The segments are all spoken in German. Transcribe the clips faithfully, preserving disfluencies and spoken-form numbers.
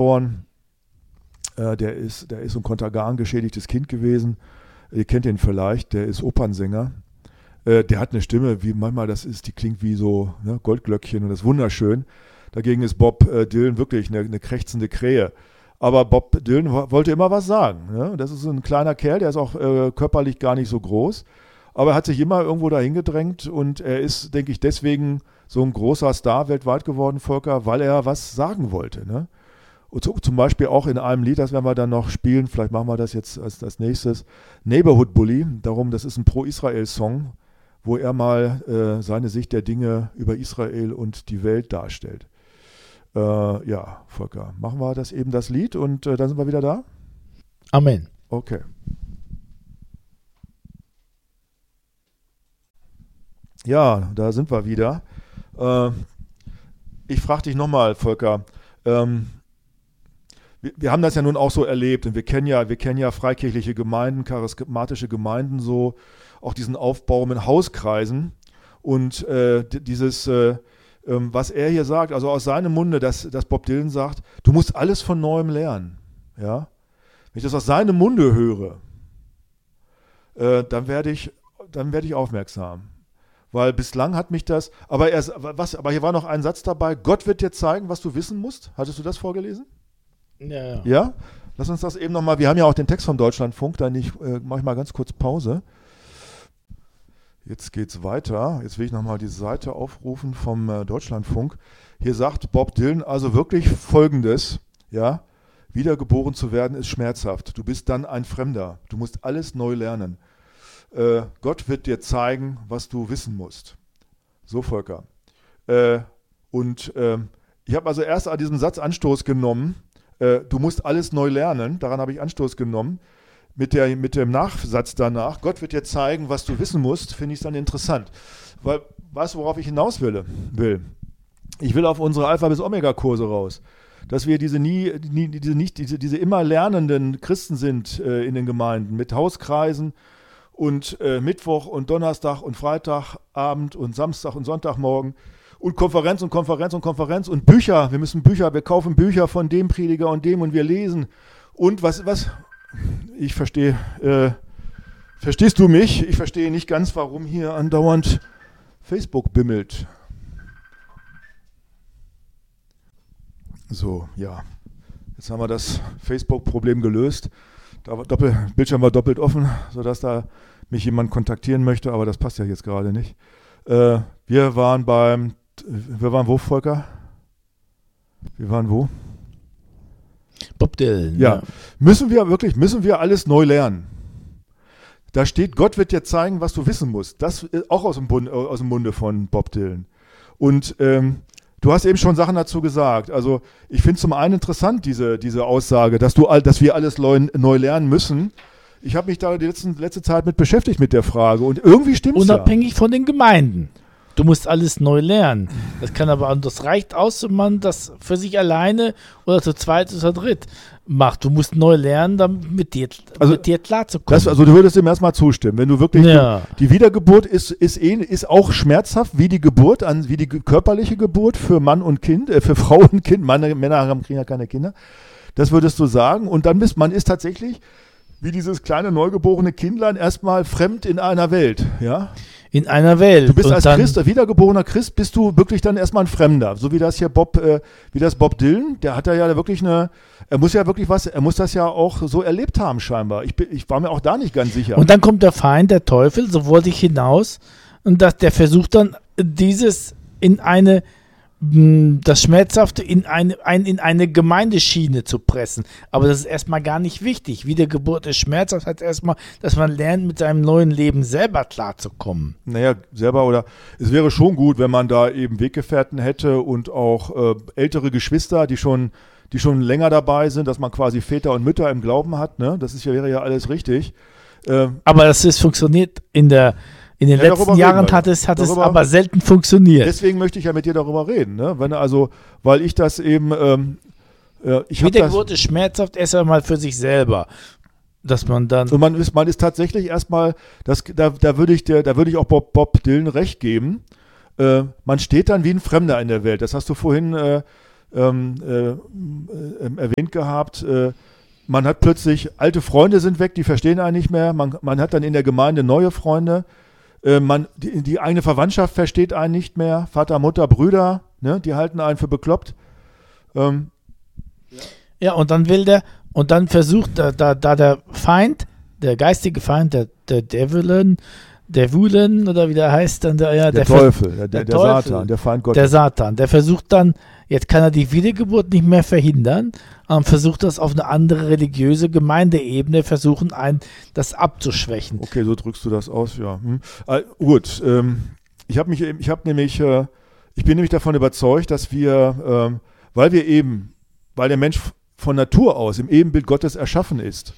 geboren. Äh, der ist, der ist ein Kontergan geschädigtes Kind gewesen. Ihr kennt ihn vielleicht, der ist Opernsänger. Äh, der hat eine Stimme, wie manchmal das ist, die klingt wie so ne, Goldglöckchen und das ist wunderschön. Dagegen ist Bob äh, Dylan wirklich eine, eine krächzende Krähe. Aber Bob Dylan w- wollte immer was sagen. Ne? Das ist ein kleiner Kerl, der ist auch äh, körperlich gar nicht so groß. Aber er hat sich immer irgendwo dahin gedrängt und er ist, denke ich, deswegen so ein großer Star weltweit geworden, Volker, weil er was sagen wollte. Ne? Und so, zum Beispiel auch in einem Lied, das werden wir dann noch spielen, vielleicht machen wir das jetzt als, als nächstes, Neighborhood Bully, darum, das ist ein Pro-Israel-Song, wo er mal äh, seine Sicht der Dinge über Israel und die Welt darstellt. Äh, ja, Volker, machen wir das eben das Lied und äh, dann sind wir wieder da? Amen. Okay. Ja, da sind wir wieder. Äh, ich frage dich nochmal, Volker. Ähm, wir, wir haben das ja nun auch so erlebt und wir kennen ja, wir kennen ja freikirchliche Gemeinden, charismatische Gemeinden so, auch diesen Aufbau mit Hauskreisen und äh, d- dieses, äh, ähm, was er hier sagt, also aus seinem Munde, dass, dass Bob Dylan sagt, du musst alles von Neuem lernen. Ja? Wenn ich das aus seinem Munde höre, äh, dann werde ich, dann werde ich aufmerksam. Weil bislang hat mich das, aber, er, was, aber hier war noch ein Satz dabei, Gott wird dir zeigen, was du wissen musst. Hattest du das vorgelesen? Ja, ja. Ja? Lass uns das eben nochmal, wir haben ja auch den Text vom Deutschlandfunk, dann ich, äh, mache ich mal ganz kurz Pause. Jetzt geht's weiter. Jetzt will ich nochmal die Seite aufrufen vom äh, Deutschlandfunk. Hier sagt Bob Dylan also wirklich Folgendes, ja, wiedergeboren zu werden ist schmerzhaft. Du bist dann ein Fremder. Du musst alles neu lernen. Äh, Gott wird dir zeigen, was du wissen musst. So, Volker. Äh, und ähm, ich habe also erst an diesem Satz Anstoß genommen. Äh, du musst alles neu lernen. Daran habe ich Anstoß genommen. Mit, der, mit dem Nachsatz danach, Gott wird dir zeigen, was du wissen musst, finde ich es dann interessant. Weil, weißt du, worauf ich hinaus will? will? Ich will auf unsere Alpha- bis Omega-Kurse raus. Dass wir diese, nie, nie, diese, nicht, diese, diese immer lernenden Christen sind äh, in den Gemeinden mit Hauskreisen und äh, Mittwoch und Donnerstag und Freitagabend und Samstag und Sonntagmorgen und Konferenz und Konferenz und Konferenz und Bücher. Wir müssen Bücher, wir kaufen Bücher von dem Prediger und dem und wir lesen. Und was, was, ich verstehe, äh, verstehst du mich? Ich verstehe nicht ganz, warum hier andauernd Facebook bimmelt. So, ja. Jetzt haben wir das Facebook-Problem gelöst. Da war doppel, Bildschirm war doppelt offen, sodass da mich jemand kontaktieren möchte, aber das passt ja jetzt gerade nicht. Äh, wir waren beim, wir waren wo, Volker? Wir waren wo? Bob Dylan. Ja. Ja. Müssen wir wirklich, müssen wir alles neu lernen? Da steht, Gott wird dir zeigen, was du wissen musst. Das ist auch aus dem, Bund, aus dem Munde von Bob Dylan. Und ähm, du hast eben schon Sachen dazu gesagt. Also ich finde zum einen interessant diese, diese Aussage, dass, du, all- dass wir alles neu, neu lernen müssen. Ich habe mich da die letzten, letzte Zeit mit beschäftigt mit der Frage und irgendwie stimmt es ja. Unabhängig von den Gemeinden. Du musst alles neu lernen. Das kann aber, das reicht aus, wenn man das für sich alleine oder zu zweit oder zu dritt macht. Du musst neu lernen, damit mit dir, Also, mit dir klarzukommen. Das, also du würdest dem erstmal zustimmen, wenn du wirklich, Ja. die Wiedergeburt ist, ist, eh, ist auch schmerzhaft wie die Geburt, an, wie die ge- körperliche Geburt für Mann und Kind, äh, für Frau und Kind, Mann, Männer haben, kriegen ja keine Kinder, das würdest du sagen und dann bist man ist tatsächlich wie dieses kleine neugeborene Kindlein erstmal fremd in einer Welt, ja? In einer Welt. Du bist Und als dann, Christ, wiedergeborener Christ, bist du wirklich dann erstmal ein Fremder. So wie das hier Bob, äh, wie das Bob Dylan, der hat da ja wirklich eine, er muss ja wirklich was, er muss das ja auch so erlebt haben scheinbar. Ich, bin- ich war mir auch da nicht ganz sicher. Und dann kommt der Feind, der Teufel, so wollte ich hinaus. Und das, der versucht dann, dieses in eine, mh, das Schmerzhafte in eine, ein, in eine Gemeindeschiene zu pressen. Aber das ist erstmal gar nicht wichtig. Wiedergeburt ist schmerzhaft, heißt erstmal, dass man lernt, mit seinem neuen Leben selber klarzukommen. Naja, selber oder es wäre schon gut, wenn man da eben Weggefährten hätte und auch äh, ältere Geschwister, die schon, die schon länger dabei sind, dass man quasi Väter und Mütter im Glauben hat. Ne? Das ist ja, wäre ja alles richtig. Äh, Aber das ist funktioniert in der in den Ja, darüber letzten reden Jahren wir. hat es, hat es Darüber- aber selten funktioniert. deswegen möchte ich ja mit dir darüber reden. Ne? Wenn also, weil ich das eben, ähm, äh, ich habe das. Wiedergeburt ist schmerzhaft erst einmal für sich selber. Dass man dann. Und man ist, man ist tatsächlich erstmal, das, da, da würde ich der, da würde ich auch Bob, Bob Dylan recht geben. Äh, man steht dann wie ein Fremder in der Welt. Das hast du vorhin äh, ähm, äh, äh, erwähnt gehabt. Äh, man hat plötzlich, alte Freunde sind weg, die verstehen einen nicht mehr. Man, man hat dann in der Gemeinde neue Freunde. Äh, man, die, die eigene Verwandtschaft versteht einen nicht mehr. Vater, Mutter, Brüder, ne, die halten einen für bekloppt. Ähm, Ja, und dann will der, und dann versucht da, da, da der Feind, der geistige Feind, der, der Devilen, der Wulen, oder wie der heißt, dann der, ja, der, der Teufel, Ver- der, der, der der Teufel, Satan, der Feind Gottes. der Satan, der versucht dann, jetzt kann er die Wiedergeburt nicht mehr verhindern, aber versucht das auf eine andere religiöse Gemeindeebene, versuchen ein, das abzuschwächen. Okay, so drückst du das aus, ja. Hm. Äh, gut, ähm, ich habe mich, eben- ich habe nämlich, äh, ich bin nämlich davon überzeugt, dass wir, ähm, weil wir eben, weil der Mensch von Natur aus im Ebenbild Gottes erschaffen ist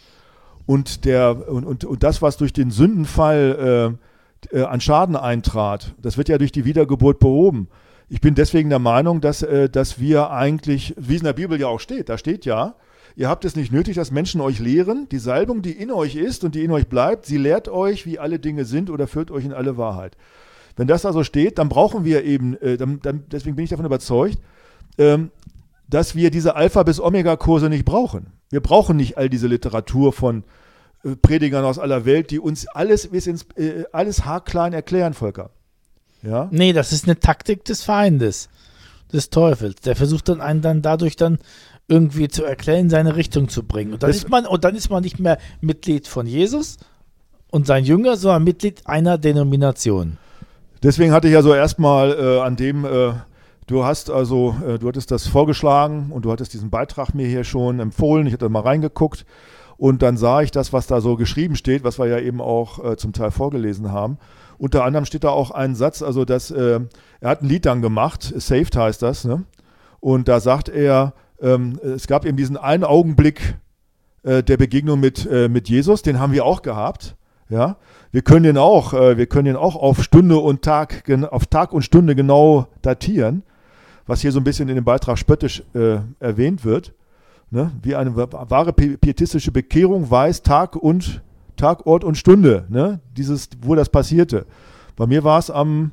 und der und, und, und das, was durch den Sündenfall äh, äh, an Schaden eintrat, das wird ja durch die Wiedergeburt behoben. Ich bin deswegen der Meinung, dass, äh, dass wir eigentlich, wie es in der Bibel ja auch steht, da steht ja, ihr habt es nicht nötig, dass Menschen euch lehren, die Salbung, die in euch ist und die in euch bleibt, sie lehrt euch, wie alle Dinge sind oder führt euch in alle Wahrheit. Wenn das also steht, dann brauchen wir eben, äh, dann, dann, deswegen bin ich davon überzeugt, ähm, dass wir diese Alpha- bis Omega-Kurse nicht brauchen. Wir brauchen nicht all diese Literatur von äh, Predigern aus aller Welt, die uns alles bis ins, äh, alles haarklein erklären, Volker. Ja? Nee, das ist eine Taktik des Feindes, des Teufels. Der versucht dann einen dann dadurch dann irgendwie zu erklären, in seine Richtung zu bringen. Und dann, Das- ist man, und dann ist man nicht mehr Mitglied von Jesus und sein Jünger, sondern Mitglied einer Denomination. Deswegen hatte ich ja so erstmal äh, an dem, äh, du hast also, äh, du hattest das vorgeschlagen und du hattest diesen Beitrag mir hier schon empfohlen. Ich hatte mal reingeguckt und dann sah ich das, was da so geschrieben steht, was wir ja eben auch äh, zum Teil vorgelesen haben. Unter anderem steht da auch ein Satz, also dass äh, er hat ein Lied dann gemacht, Saved heißt das, ne? Und da sagt er, ähm, es gab eben diesen einen Augenblick äh, der Begegnung mit, äh, mit Jesus, den haben wir auch gehabt. Ja, wir können den auch, äh, wir können den auch auf Stunde und Tag, gen- auf Tag und Stunde genau datieren, was hier so ein bisschen in dem Beitrag spöttisch äh, erwähnt wird. Ne? Wie eine wa- wahre pi- pietistische Bekehrung weiß Tag und Tag, Ort und Stunde, ne? Dieses, wo das passierte. Bei mir war es am,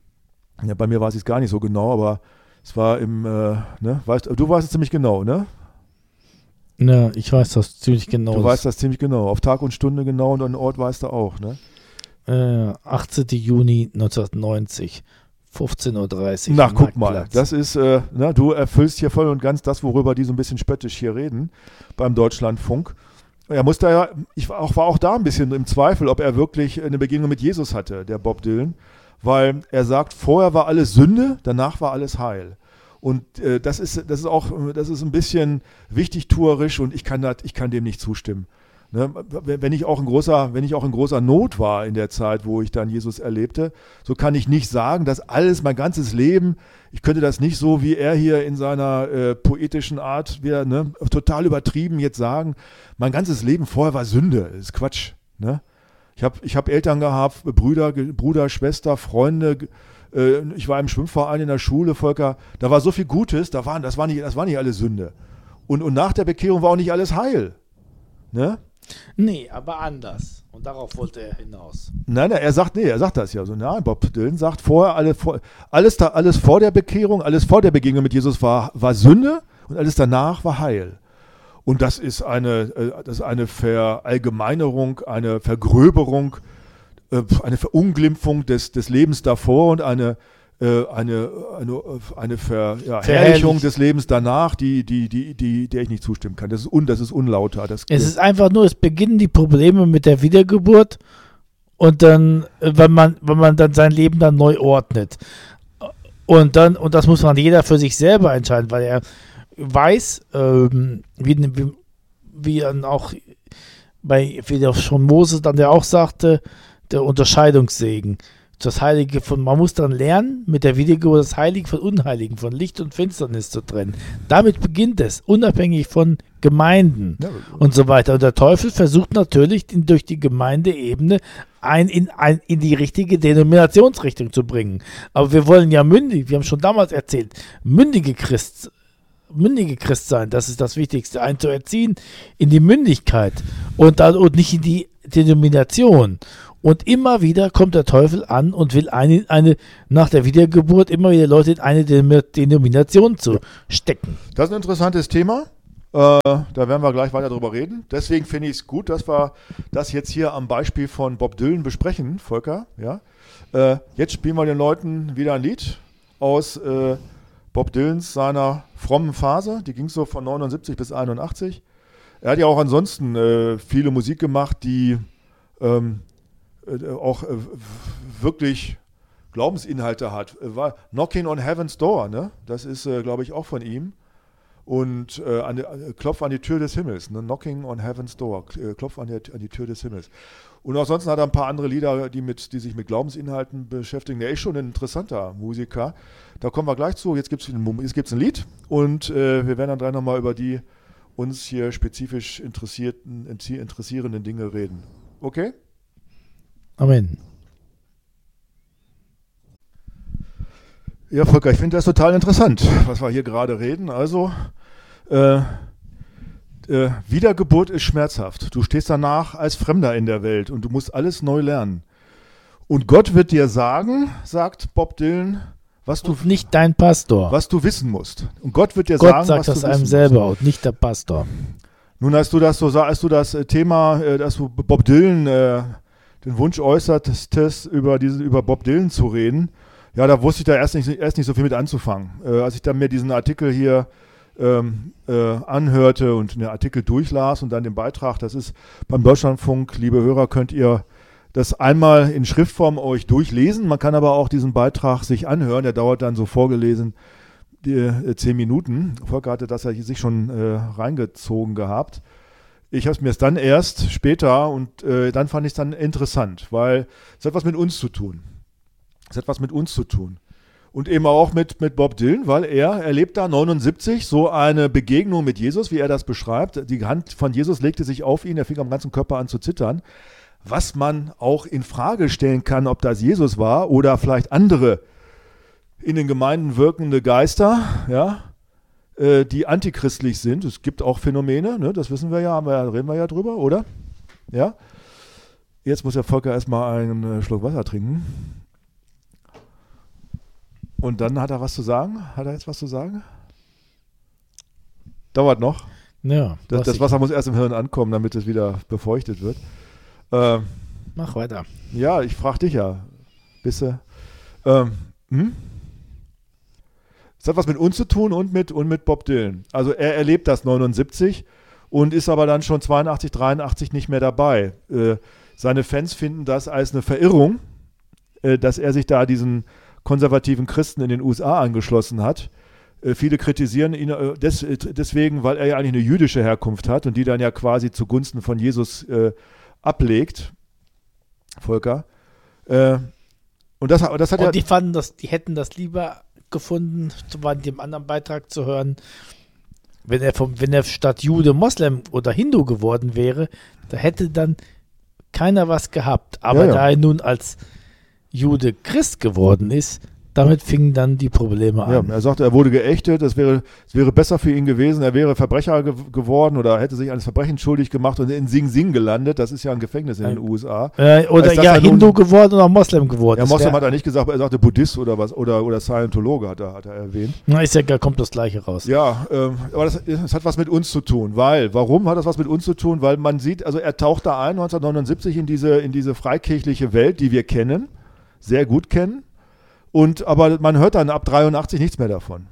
ja, bei mir weiß ich es gar nicht so genau, aber es war im, äh, ne, weißt, du weißt es ziemlich genau, ne? Ja, ich weiß das ziemlich genau. Du weißt das ziemlich genau. Auf Tag und Stunde genau und an den Ort weißt du auch, ne? Äh, achtzehnten Juni neunzehnhundertneunzig, fünfzehn Uhr dreißig. Na, am guck mal, Marktplatz. das ist, äh, na, du erfüllst hier voll und ganz das, worüber die so ein bisschen spöttisch hier reden beim Deutschlandfunk. Er musste ja, ich war auch, war auch da ein bisschen im Zweifel, ob er wirklich eine Begegnung mit Jesus hatte, der Bob Dylan, weil er sagt, vorher war alles Sünde, danach war alles Heil. Und äh, das ist, das ist auch, das ist ein bisschen wichtigtuerisch und ich kann, dat, ich kann dem nicht zustimmen. Ne? Wenn ich auch in großer, wenn ich auch in großer Not war in der Zeit, wo ich dann Jesus erlebte, so kann ich nicht sagen, dass alles, mein ganzes Leben, ich könnte das nicht so, wie er hier in seiner äh, poetischen Art, wieder, ne, total übertrieben jetzt sagen, mein ganzes Leben vorher war Sünde. Das ist Quatsch. Ne? Ich habe ich hab Eltern gehabt, Brüder, Bruder, Schwester, Freunde. Äh, ich war im Schwimmverein in der Schule, Volker. Da war so viel Gutes, da waren, das, war nicht, das war nicht alles Sünde. Und, und nach der Bekehrung war auch nicht alles Heil. Ne? Nee, aber anders. Und darauf wollte er hinaus. Nein, nein, er sagt, nee, er sagt das ja so. Nein, Bob Dylan sagt vorher, alle, vor, alles, da, alles vor der Bekehrung, alles vor der Begegnung mit Jesus war, war Sünde und alles danach war Heil. Und das ist eine, äh, das ist eine Verallgemeinerung, eine Vergröberung, äh, eine Verunglimpfung des, des Lebens davor und eine, äh, eine, eine, eine Ver, ja, Verherrlichung des Lebens danach, die, die, die, die, der ich nicht zustimmen kann. Das ist, un, das ist unlauter. Das, Es ist einfach nur, es beginnen die Probleme mit der Wiedergeburt und dann, äh, wenn man, wenn man dann sein Leben dann neu ordnet. Und dann, und das muss man jeder für sich selber entscheiden, weil er weiß, ähm, wie, wie, wie dann auch bei, wie der schon Moses dann der auch sagte, der Unterscheidungssegen. Das Heilige von, man muss dann lernen, mit der Wiedergeburt das Heilige von Unheiligen, von Licht und Finsternis zu trennen. Damit beginnt es, unabhängig von Gemeinden Ja, und so weiter. Und der Teufel versucht natürlich, ihn durch die Gemeindeebene ein in, ein in die richtige Denominationsrichtung zu bringen. Aber wir wollen ja mündig, wir haben schon damals erzählt, mündige Christ, mündige Christ sein, das ist das Wichtigste, einen zu erziehen in die Mündigkeit und, dann, und nicht in die Denomination. Und immer wieder kommt der Teufel an und will eine, eine nach der Wiedergeburt immer wieder Leute in eine Denomination zu stecken. Das ist ein interessantes Thema. Äh, da werden wir gleich weiter drüber reden. Deswegen finde ich es gut, dass wir das jetzt hier am Beispiel von Bob Dylan besprechen, Volker. Ja? Äh, jetzt spielen wir den Leuten wieder ein Lied aus äh, Bob Dylans seiner frommen Phase. Die ging so von neunundsiebzig bis einundachtzig. Er hat ja auch ansonsten äh, viele Musik gemacht, die ähm, äh, auch äh, wirklich Glaubensinhalte hat. Äh, war Knocking on Heaven's Door, ne? Das ist, äh, glaube ich, auch von ihm. Und äh, an die, äh, Klopf an die Tür des Himmels, ne? Knocking on Heaven's Door, äh, Klopf an die, an die Tür des Himmels. Und ansonsten hat er ein paar andere Lieder, die, mit, die sich mit Glaubensinhalten beschäftigen. Der ist schon ein interessanter Musiker. Da kommen wir gleich zu. Jetzt gibt es ein, ein Lied und äh, wir werden dann gleich nochmal über die uns hier spezifisch interessierten, interessierenden Dinge reden. Okay? Amen. Ja, Volker, ich finde das total interessant, was wir hier gerade reden. Also, äh, äh, Wiedergeburt ist schmerzhaft. Du stehst danach als Fremder in der Welt und du musst alles neu lernen. Und Gott wird dir sagen, sagt Bob Dylan, was du und nicht dein Pastor. Was du wissen musst. Und Gott wird dir Gott sagen, sagt was das du einem wissen selber musst. und nicht der Pastor. Nun, als du das so als du das Thema, dass du Bob Dylan äh, den Wunsch äußertest, über diesen über Bob Dylan zu reden, ja, da wusste ich da erst nicht, erst nicht so viel mit anzufangen. Äh, als ich dann mir diesen Artikel hier ähm, äh, anhörte und den Artikel durchlas und dann den Beitrag, das ist beim Deutschlandfunk, liebe Hörer, könnt ihr das einmal in Schriftform euch durchlesen. Man kann aber auch diesen Beitrag sich anhören. Der dauert dann so vorgelesen die, äh, zehn Minuten. Volker hatte das ja sich schon äh, reingezogen gehabt. Ich habe es mir dann erst später und äh, dann fand ich es dann interessant, weil es hat was mit uns zu tun. Es hat was mit uns zu tun. Und eben auch mit, mit Bob Dylan, weil er erlebt da neunundsiebzig so eine Begegnung mit Jesus, wie er das beschreibt. Die Hand von Jesus legte sich auf ihn, er fing am ganzen Körper an zu zittern. Was man auch in Frage stellen kann, ob das Jesus war oder vielleicht andere in den Gemeinden wirkende Geister, ja, äh, die antichristlich sind. Es gibt auch Phänomene, ne, das wissen wir ja, haben wir, reden wir ja drüber, oder? Ja. Jetzt muss der Volker erstmal einen Schluck Wasser trinken. Und dann hat er was zu sagen? Hat er jetzt was zu sagen? Dauert noch. Ja. Das, das Wasser muss erst im Hirn ankommen, damit es wieder befeuchtet wird. Ähm, Mach weiter. Ja, ich frage dich ja. Bist du? Ähm, hm? Das hat was mit uns zu tun und mit, und mit Bob Dylan. Also er erlebt das neunundsiebzig und ist aber dann schon zweiundachtzig, dreiundachtzig nicht mehr dabei. Äh, seine Fans finden das als eine Verirrung, äh, dass er sich da diesen konservativen Christen in den U S A angeschlossen hat. Äh, viele kritisieren ihn äh, des, äh, deswegen, weil er ja eigentlich eine jüdische Herkunft hat und die dann ja quasi zugunsten von Jesus äh, ablegt, Volker. Äh, und das, das hat und ja... die fanden das, die hätten das lieber gefunden, bei dem anderen Beitrag zu hören, wenn er vom, wenn er statt Jude Moslem oder Hindu geworden wäre, da hätte dann keiner was gehabt. Aber ja, ja. da er nun als Jude Christ geworden ist, damit fingen dann die Probleme an. Ja, er sagte, er wurde geächtet, es wäre, es wäre besser für ihn gewesen, er wäre Verbrecher ge- geworden oder hätte sich eines Verbrechens schuldig gemacht und in Sing Sing gelandet, das ist ja ein Gefängnis in den U S A. Äh, oder ja, Hindu nun, geworden oder Moslem geworden. Ja, Moslem hat er nicht gesagt, er sagte Buddhist oder was, oder, oder Scientologe hat er, hat er erwähnt. Na, ist ja, da kommt das Gleiche raus. Ja, ähm, aber das, das hat was mit uns zu tun, weil, warum hat das was mit uns zu tun? Weil man sieht, also er taucht da ein, neunzehnhundertneunundsiebzig in diese, in diese freikirchliche Welt, die wir kennen, sehr gut kennen. Und, aber man hört dann ab dreiundachtzig nichts mehr davon.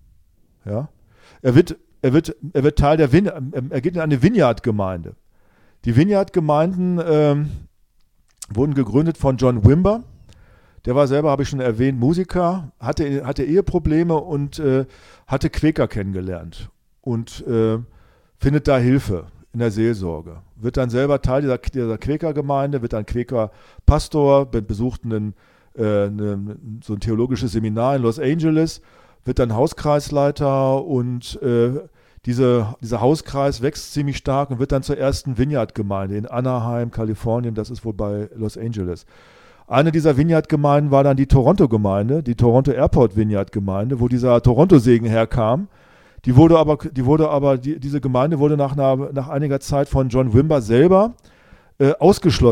Ja? Er wird, er wird, er wird Teil der Vin- er geht in eine Vineyard-Gemeinde. Die Vineyard-Gemeinden ähm, wurden gegründet von John Wimber. Der war selber, habe ich schon erwähnt, Musiker, hatte, hatte Eheprobleme und äh, hatte Quäker kennengelernt und äh, findet da Hilfe in der Seelsorge. Wird dann selber Teil dieser, dieser Quäker-Gemeinde, wird dann Quäker-Pastor, besucht einen Eine, so ein theologisches Seminar in Los Angeles, wird dann Hauskreisleiter und äh, diese, dieser Hauskreis wächst ziemlich stark und wird dann zur ersten Vineyard-Gemeinde in Anaheim, Kalifornien, das ist wohl bei Los Angeles. Eine dieser Vineyard-Gemeinden war dann die Toronto-Gemeinde, die Toronto Airport Vineyard-Gemeinde, wo dieser Toronto-Segen herkam. Die wurde aber, die wurde aber die, diese Gemeinde wurde nach, einer, nach einiger Zeit von John Wimber selber äh, ausgeschlossen.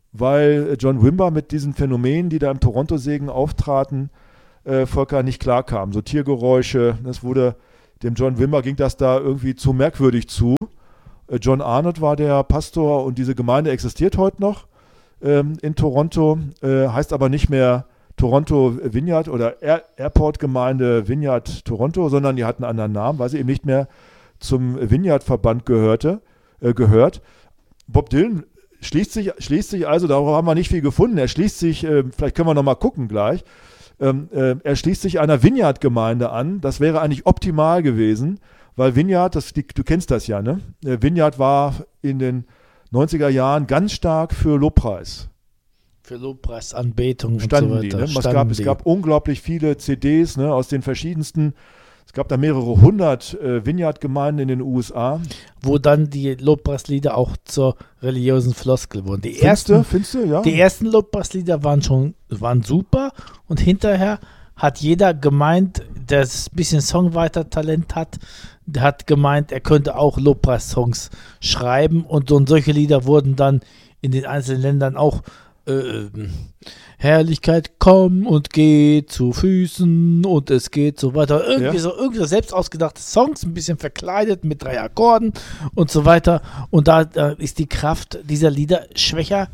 weil John Wimber mit diesen Phänomenen, die da im Toronto-Segen auftraten, äh, Volker nicht klarkam. So Tiergeräusche, das wurde, dem John Wimber ging das da irgendwie zu merkwürdig zu. Äh, John Arnott war der Pastor und diese Gemeinde existiert heute noch ähm, in Toronto, äh, heißt aber nicht mehr Toronto Vineyard oder Air Airport-Gemeinde Vineyard Toronto, sondern die hatten einen anderen Namen, weil sie eben nicht mehr zum Vineyard-Verband gehörte, äh, gehört. Bob Dylan schließt sich, schließt sich also, darüber haben wir nicht viel gefunden, er schließt sich, äh, vielleicht können wir nochmal gucken gleich, ähm, äh, er schließt sich einer Vineyard-Gemeinde an. Das wäre eigentlich optimal gewesen, weil Vineyard, das, die, du kennst das ja, ne? Vineyard war in den neunziger Jahren ganz stark für Lobpreis. Für Lobpreis, Anbetung Standen und so die, weiter. ne? Es gab, es gab unglaublich viele C Ds, ne, aus den verschiedensten, es gab da mehrere hundert äh, Vineyard-Gemeinden in den U S A. Wo dann die Lobpreislieder auch zur religiösen Floskel wurden. Die Findste, ersten, findste, ja. die ersten Lobpreislieder waren schon waren super und hinterher hat jeder gemeint, der ein bisschen Songwriter-Talent hat, der hat gemeint, er könnte auch Lobpreis-Songs schreiben und, und solche Lieder wurden dann in den einzelnen Ländern auch äh, Herrlichkeit, komm und geh zu Füßen und es geht so weiter. Irgendwie Ja. so irgendwie so selbst ausgedachte Songs, ein bisschen verkleidet mit drei Akkorden und so weiter. Und da, da ist die Kraft dieser Lieder schwächer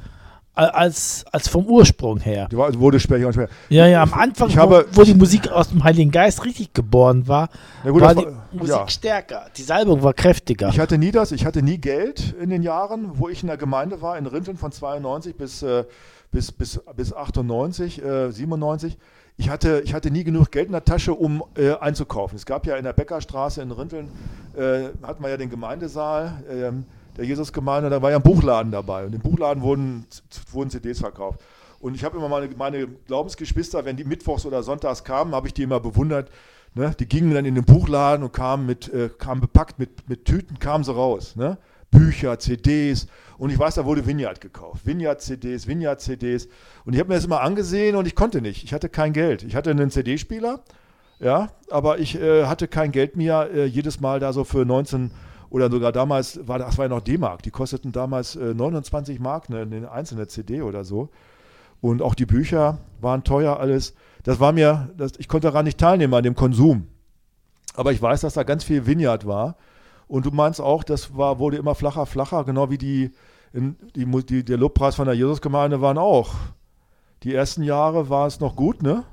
als, als vom Ursprung her. Die war, wurde schwächer und schwächer. Ja, ja, am Anfang, Ich habe- wo, wo die Musik aus dem Heiligen Geist richtig geboren war, Ja gut, war das die war- Musik ja. stärker. Die Salbung war kräftiger. Ich hatte nie das, ich hatte nie Geld in den Jahren, wo ich in der Gemeinde war, in Rinteln von zweiundneunzig bis, äh, bis, bis, bis achtundneunzig, äh, siebenundneunzig. Ich hatte, ich hatte nie genug Geld in der Tasche, um äh, einzukaufen. Es gab ja in der Bäckerstraße in Rinteln, äh, hatten wir ja den Gemeindesaal, ähm, der Jesusgemeinde, da war ja ein Buchladen dabei. Und im Buchladen wurden, wurden C Ds verkauft. Und ich habe immer meine, meine Glaubensgeschwister, wenn die mittwochs oder sonntags kamen, habe ich die immer bewundert. Ne? Die gingen dann in den Buchladen und kamen, mit, äh, kamen bepackt mit, mit Tüten, kamen sie raus. Ne? Bücher, C Ds. Und ich weiß, da wurde Vineyard gekauft. Vineyard-C Ds, Vineyard-C Ds. Und ich habe mir das immer angesehen und ich konnte nicht. Ich hatte kein Geld. Ich hatte einen C D-Spieler, ja, aber ich äh, hatte kein Geld mehr, äh, jedes Mal da so für neunzehn oder sogar damals, war das war ja noch D-Mark, die kosteten damals äh, neunundzwanzig Mark, ne, eine einzelne C D oder so. Und auch die Bücher waren teuer alles. Das war mir, das, ich konnte daran nicht teilnehmen, an dem Konsum. Aber ich weiß, dass da ganz viel Vineyard war. Und du meinst auch, das war, wurde immer flacher, flacher, genau wie die, in, die, die der Lobpreis von der Jesusgemeinde waren auch. Die ersten Jahre war es noch gut, ne?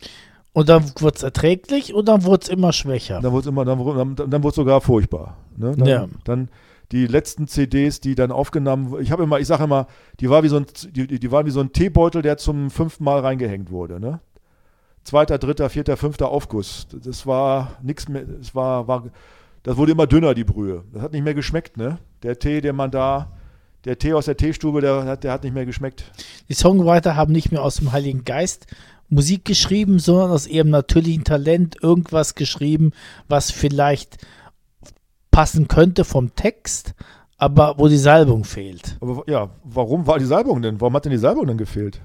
Und dann wurde es erträglich und dann wurde es immer schwächer. Dann wurde es immer, dann, dann, dann wurde es sogar furchtbar. Ne? Dann, Ja. dann die letzten C Ds, die dann aufgenommen wurden, ich habe immer, ich sage immer, die war wie so ein, die, die waren wie so ein Teebeutel, der zum fünften Mal reingehängt wurde. Ne? Zweiter, dritter, vierter, fünfter Aufguss. Das war nichts mehr, das war, war, das wurde immer dünner, die Brühe. Das hat nicht mehr geschmeckt, ne? Der Tee, den man da, der Tee aus der Teestube, der hat, der hat nicht mehr geschmeckt. Die Songwriter haben nicht mehr aus dem Heiligen Geist Musik geschrieben, sondern aus ihrem natürlichen Talent irgendwas geschrieben, was vielleicht passen könnte vom Text, aber wo die Salbung fehlt. Aber ja, warum war die Salbung denn? Warum hat denn die Salbung denn gefehlt?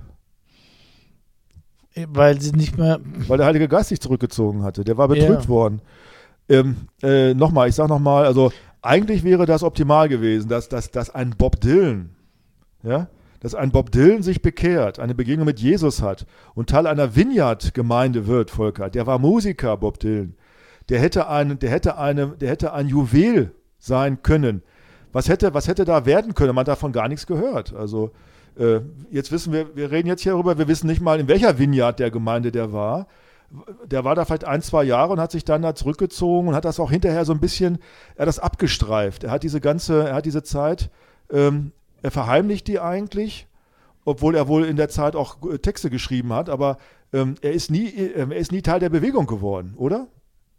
Weil sie nicht mehr. Weil der Heilige Geist sich zurückgezogen hatte. Der war betrübt Ja. worden. Ähm, äh, nochmal, ich sag nochmal, also eigentlich wäre das optimal gewesen, dass, dass, dass ein Bob Dylan, ja, dass ein Bob Dylan sich bekehrt, eine Begegnung mit Jesus hat und Teil einer Vineyard-Gemeinde wird, Volker. Der war Musiker, Bob Dylan. Der hätte ein, der hätte eine, der hätte ein Juwel sein können. Was hätte, was hätte da werden können? Man hat davon gar nichts gehört. Also äh, jetzt wissen wir, wir reden jetzt hier darüber, wir wissen nicht mal, in welcher Vineyard der Gemeinde der war. Der war da vielleicht ein, zwei Jahre und hat sich dann da zurückgezogen und hat das auch hinterher so ein bisschen, er hat das abgestreift. Er hat diese ganze, er hat diese Zeit, ähm, er verheimlicht die eigentlich, obwohl er wohl in der Zeit auch äh, Texte geschrieben hat, aber ähm, er ist nie, äh, er ist nie Teil der Bewegung geworden, oder?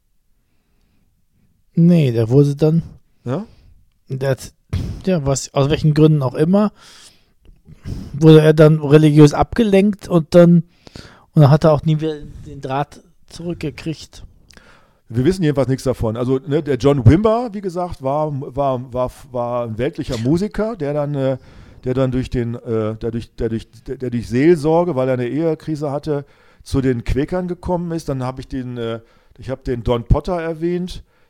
Nee, der wurde dann. Ja? Der hat, ja, was, aus welchen Gründen auch immer, wurde er dann religiös abgelenkt und dann, und dann hat er auch nie wieder den Draht zurückgekriegt. Wir wissen jedenfalls nichts davon. Also ne, der John Wimber, wie gesagt, war, war, war, war ein weltlicher Musiker, der dann, äh, der dann durch den, äh, der, durch, der, durch, der, der durch Seelsorge, weil er eine Ehekrise hatte, zu den Quäkern gekommen ist. Dann habe ich den, äh, ich habe den Don Potter erwähnt,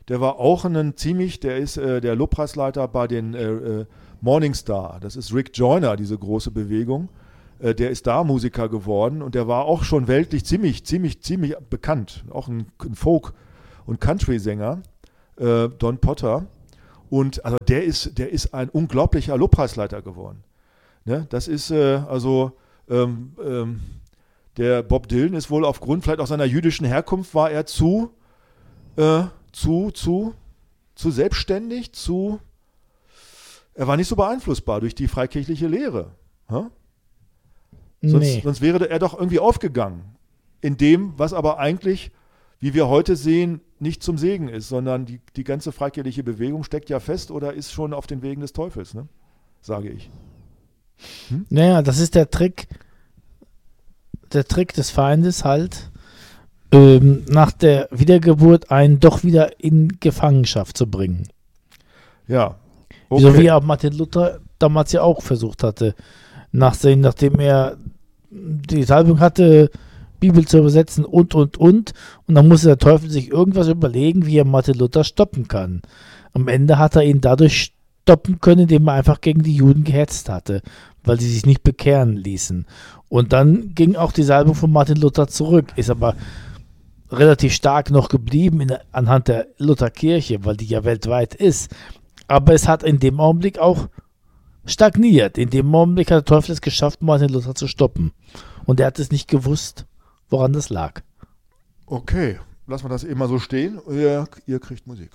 der war auch ein ziemlich, der ist äh, der Lobpreisleiter bei den äh, äh, Morning Star. Das ist Rick Joyner, diese große Bewegung. Äh, der ist da Musiker geworden und der war auch schon weltlich ziemlich, ziemlich, ziemlich bekannt. Auch ein, ein Folk- und Country-Sänger, äh, Don Potter. Und also der ist, der ist ein unglaublicher Lobpreisleiter geworden. Ne? Das ist äh, also ähm, ähm, der Bob Dylan ist wohl aufgrund vielleicht auch seiner jüdischen Herkunft war er zu äh, zu zu zu selbstständig, zu er war nicht so beeinflussbar durch die freikirchliche Lehre. Huh? Sonst, Nee. sonst wäre er doch irgendwie aufgegangen in dem, was aber eigentlich, wie wir heute sehen, nicht zum Segen ist, sondern die, die ganze freikirchliche Bewegung steckt ja fest oder ist schon auf den Wegen des Teufels, ne? Sage ich. Hm? Naja, das ist der Trick, der Trick des Feindes halt, ähm, nach der Wiedergeburt einen doch wieder in Gefangenschaft zu bringen. Ja. So Okay. wie auch Martin Luther damals ja auch versucht hatte, nachdem, nachdem er die Salbung hatte, Bibel zu übersetzen und, und, und. Und dann musste der Teufel sich irgendwas überlegen, wie er Martin Luther stoppen kann. Am Ende hat er ihn dadurch stoppen können, indem er einfach gegen die Juden gehetzt hatte, weil sie sich nicht bekehren ließen. Und dann ging auch die Salbung von Martin Luther zurück, ist aber relativ stark noch geblieben in, anhand der Lutherkirche, weil die ja weltweit ist. Aber es hat in dem Augenblick auch stagniert. In dem Augenblick hat der Teufel es geschafft, Martin Luther zu stoppen. Und er hat es nicht gewusst, woran das lag. Okay, lassen wir das eben mal so stehen. Ihr, ihr kriegt Musik.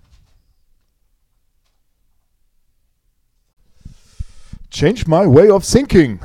Change My Way of Thinking.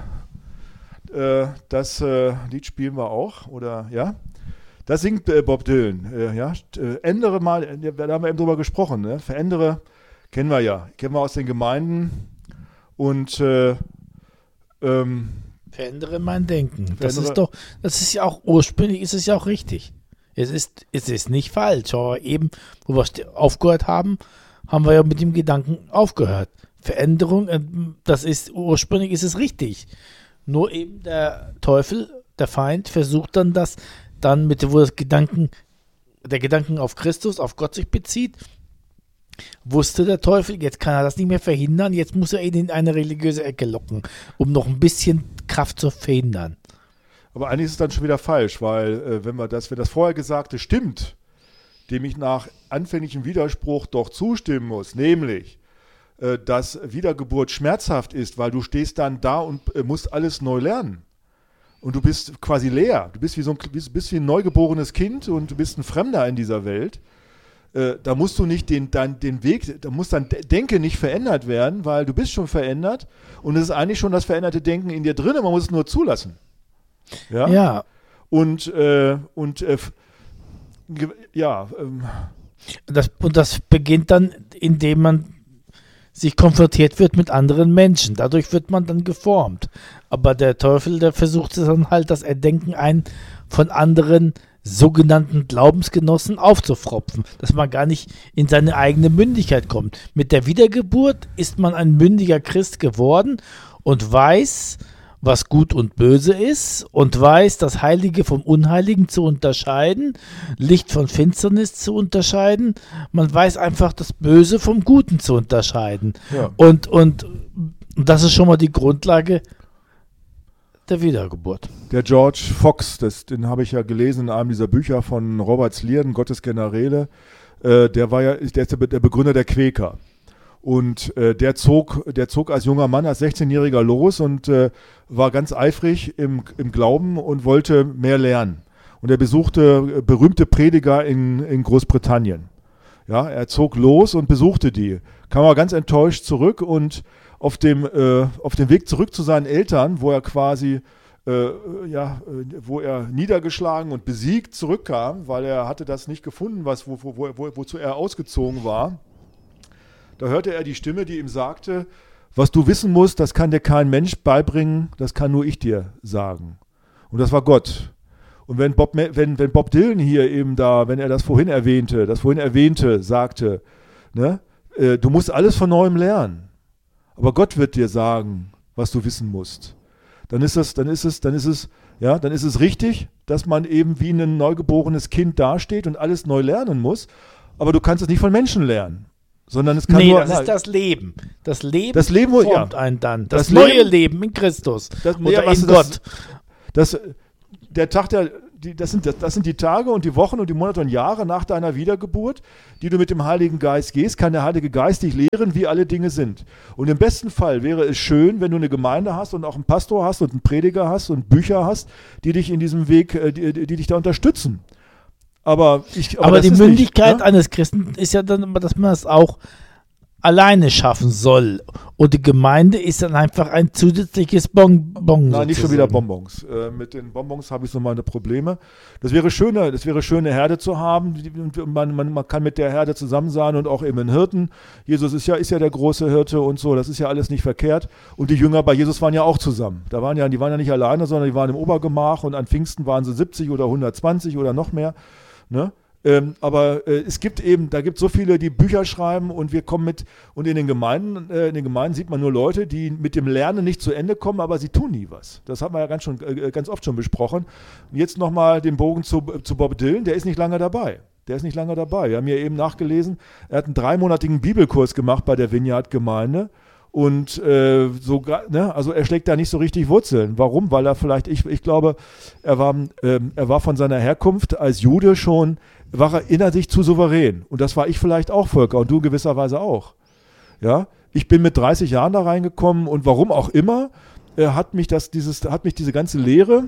Äh, das äh, Lied spielen wir auch, oder ja? Das singt äh, Bob Dylan. Äh, ja? Äh, ändere mal, äh, da haben wir eben drüber gesprochen, ne? Verändere, kennen wir ja, kennen wir aus den Gemeinden. Und äh, ähm, Verändere mein Denken. Das Verändere- ist doch, das ist ja auch, ursprünglich ist es ja auch richtig. Es ist, es ist nicht falsch. Aber eben, wo wir st- aufgehört haben, haben wir ja mit dem Gedanken aufgehört. Veränderung, äh, das ist, ursprünglich ist es richtig. Nur eben der Teufel, der Feind, versucht dann das, dann mit, wo das Gedanken, der Gedanken auf Christus, auf Gott sich bezieht, wusste der Teufel, jetzt kann er das nicht mehr verhindern, jetzt muss er ihn in eine religiöse Ecke locken, um noch ein bisschen Kraft zu verhindern. aber eigentlich ist es dann schon wieder falsch, weil äh, wenn wir das, wenn das vorher Gesagte stimmt, dem ich nach anfänglichem Widerspruch doch zustimmen muss, nämlich, äh, dass Wiedergeburt schmerzhaft ist, weil du stehst dann da und äh, musst alles neu lernen. Und du bist quasi leer. Du bist wie so ein, bist, bist wie ein neugeborenes Kind und du bist ein Fremder in dieser Welt. Äh, da musst du nicht den, dein, den Weg, da muss dein Denken nicht verändert werden, weil du bist schon verändert und es ist eigentlich schon das veränderte Denken in dir drin, man muss es nur zulassen. Ja. Ja, Und, äh, und äh, f- ge- ja, ähm, das, und das beginnt dann, indem man sich konfrontiert wird mit anderen Menschen. Dadurch wird man dann geformt. Aber der Teufel, der versucht es dann halt, das Erdenken ein von anderen sogenannten Glaubensgenossen aufzufropfen, dass man gar nicht in seine eigene Mündigkeit kommt. Mit der Wiedergeburt ist man ein mündiger Christ geworden und weiß, was gut und böse ist und weiß, das Heilige vom Unheiligen zu unterscheiden, Licht von Finsternis zu unterscheiden. Man weiß einfach, das Böse vom Guten zu unterscheiden. ja. Und, und das ist schon mal die Grundlage der Wiedergeburt. Der George Fox, das, den habe ich ja gelesen in einem dieser Bücher von Robert Slierden, Gottes Generäle, äh, der war ja, der ist der, Be- der Begründer der Quäker. Und äh, der zog, der zog als junger Mann, als sechzehnjähriger los und äh, war ganz eifrig im, im Glauben und wollte mehr lernen. Und er besuchte äh, berühmte Prediger in, in Großbritannien. Ja, er zog los und besuchte die, kam aber ganz enttäuscht zurück und auf dem, äh, auf dem Weg zurück zu seinen Eltern, wo er quasi, äh, ja, äh, wo er niedergeschlagen und besiegt zurückkam, weil er hatte das nicht gefunden, was, wo, wo, wo, wo, wozu er ausgezogen war. Da hörte er die Stimme, die ihm sagte, was du wissen musst, das kann dir kein Mensch beibringen, das kann nur ich dir sagen. Und das war Gott. Und wenn Bob, wenn, wenn Bob Dylan hier eben da, wenn er das vorhin erwähnte, das vorhin erwähnte, sagte, ne, äh, du musst alles von neuem lernen. Aber Gott wird dir sagen, was du wissen musst. Dann ist es, dann ist es, dann ist es, ja, dann ist es richtig, dass man eben wie ein neugeborenes Kind dasteht und alles neu lernen muss. aber du kannst es nicht von Menschen lernen. Sondern es kann nee, nur, das na, ist das Leben. Das Leben, das Leben formt ja. einen dann. Das, Das neue Leben, Leben in Christus das, oder ja, in du, Gott. Das, das, der Tag der, die, das, sind, das, das sind die Tage und die Wochen und die Monate und Jahre nach deiner Wiedergeburt, die du mit dem Heiligen Geist gehst, kann der Heilige Geist dich lehren, wie alle Dinge sind. Und im besten Fall wäre es schön, wenn du eine Gemeinde hast und auch einen Pastor hast und einen Prediger hast und Bücher hast, die dich in diesem Weg, die, die, die dich da unterstützen. Aber, ich, aber, aber die Mündigkeit nicht, ne? eines Christen ist ja dann, dass man das auch alleine schaffen soll. Und die Gemeinde ist dann einfach ein zusätzliches Bonbon. Nein, nicht schon wieder Bonbons. Äh, mit den Bonbons habe ich so meine Probleme. Das wäre schöner, das wäre schön, eine Herde zu haben. Man, man, man kann mit der Herde zusammen sein und auch eben einen Hirten. Jesus ist ja, ist ja der große Hirte und so, das ist ja alles nicht verkehrt. Und die Jünger bei Jesus waren ja auch zusammen. Da waren ja, die waren ja nicht alleine, sondern die waren im Obergemach und an Pfingsten waren sie siebzig oder hundertzwanzig oder noch mehr. Ne? Ähm, aber äh, es gibt eben, da gibt es so viele, die Bücher schreiben und wir kommen mit, und in den Gemeinden, äh, in den Gemeinden sieht man nur Leute, die mit dem Lernen nicht zu Ende kommen, aber sie tun nie was. Das haben wir ja ganz, schon, äh, ganz oft schon besprochen. Und jetzt nochmal den Bogen zu, zu Bob Dylan, der ist nicht lange dabei. Der ist nicht lange dabei. Wir haben ja eben nachgelesen, er hat einen dreimonatigen Bibelkurs gemacht bei der Vineyard-Gemeinde. Und äh, so, ne, also er schlägt da nicht so richtig Wurzeln. Warum? Weil er vielleicht, ich, ich glaube, er war, ähm, er war von seiner Herkunft als Jude schon, war er innerlich zu souverän. Und das war ich vielleicht auch, Volker, und du gewisserweise auch. Ja, ich bin mit dreißig Jahren da reingekommen und warum auch immer, äh, hat mich das, dieses, hat mich diese ganze Lehre,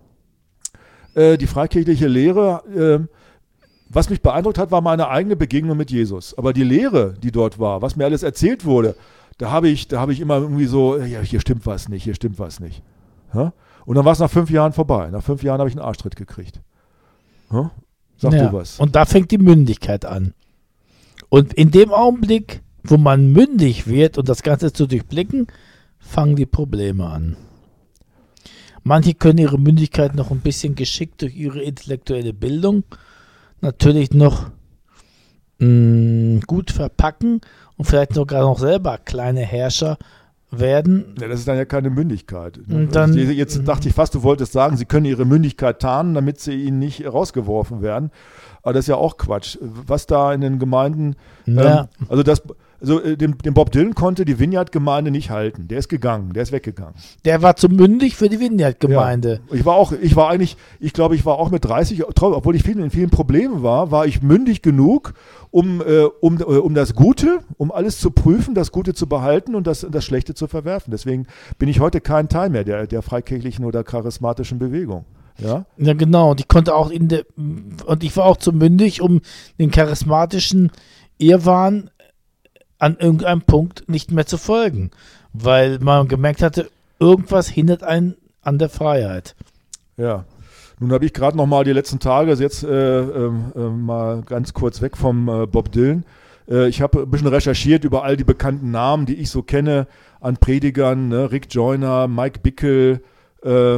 äh, die freikirchliche Lehre, äh, was mich beeindruckt hat, war meine eigene Begegnung mit Jesus. Aber die Lehre, die dort war, was mir alles erzählt wurde, da habe ich, da habe ich immer irgendwie so, ja, hier stimmt was nicht, hier stimmt was nicht. Ja? Und dann war es nach fünf Jahren vorbei. Nach fünf Jahren habe ich einen Arschtritt gekriegt. Ja? Sag ja, du was. Und da fängt die Mündigkeit an. Und in dem Augenblick, wo man mündig wird und das Ganze zu durchblicken, fangen die Probleme an. Manche können ihre Mündigkeit noch ein bisschen geschickt durch ihre intellektuelle Bildung natürlich noch mh, gut verpacken und vielleicht sogar noch selber kleine Herrscher werden. Ja, das ist dann ja keine Mündigkeit. Und dann, also jetzt dachte ich fast, du wolltest sagen, sie können ihre Mündigkeit tarnen, damit sie ihnen nicht rausgeworfen werden. Aber das ist ja auch Quatsch. Was da in den Gemeinden, ja. ähm, also das, also den, den Bob Dylan konnte die Vineyard-Gemeinde nicht halten. Der ist gegangen, der ist weggegangen. Der war zu mündig für die Vineyard-Gemeinde. Ja. Ich war auch, ich war eigentlich, ich glaube, ich war auch mit dreißig, obwohl ich viel, in vielen Problemen war, war ich mündig genug, um, äh, um, äh, um das Gute, um alles zu prüfen, das Gute zu behalten und das, das Schlechte zu verwerfen. Deswegen bin ich heute kein Teil mehr der, der freikirchlichen oder charismatischen Bewegung. Ja? Ja, genau. Und ich konnte auch in der, und ich war auch zu mündig, um den charismatischen Irrwahn an irgendeinem Punkt nicht mehr zu folgen, weil man gemerkt hatte, irgendwas hindert einen an der Freiheit. Ja. Nun habe ich gerade noch mal die letzten Tage, also jetzt äh, äh, mal ganz kurz weg vom äh, Bob Dylan. Äh, ich habe ein bisschen recherchiert über all die bekannten Namen, die ich so kenne an Predigern, ne? Rick Joyner, Mike Bickle, äh,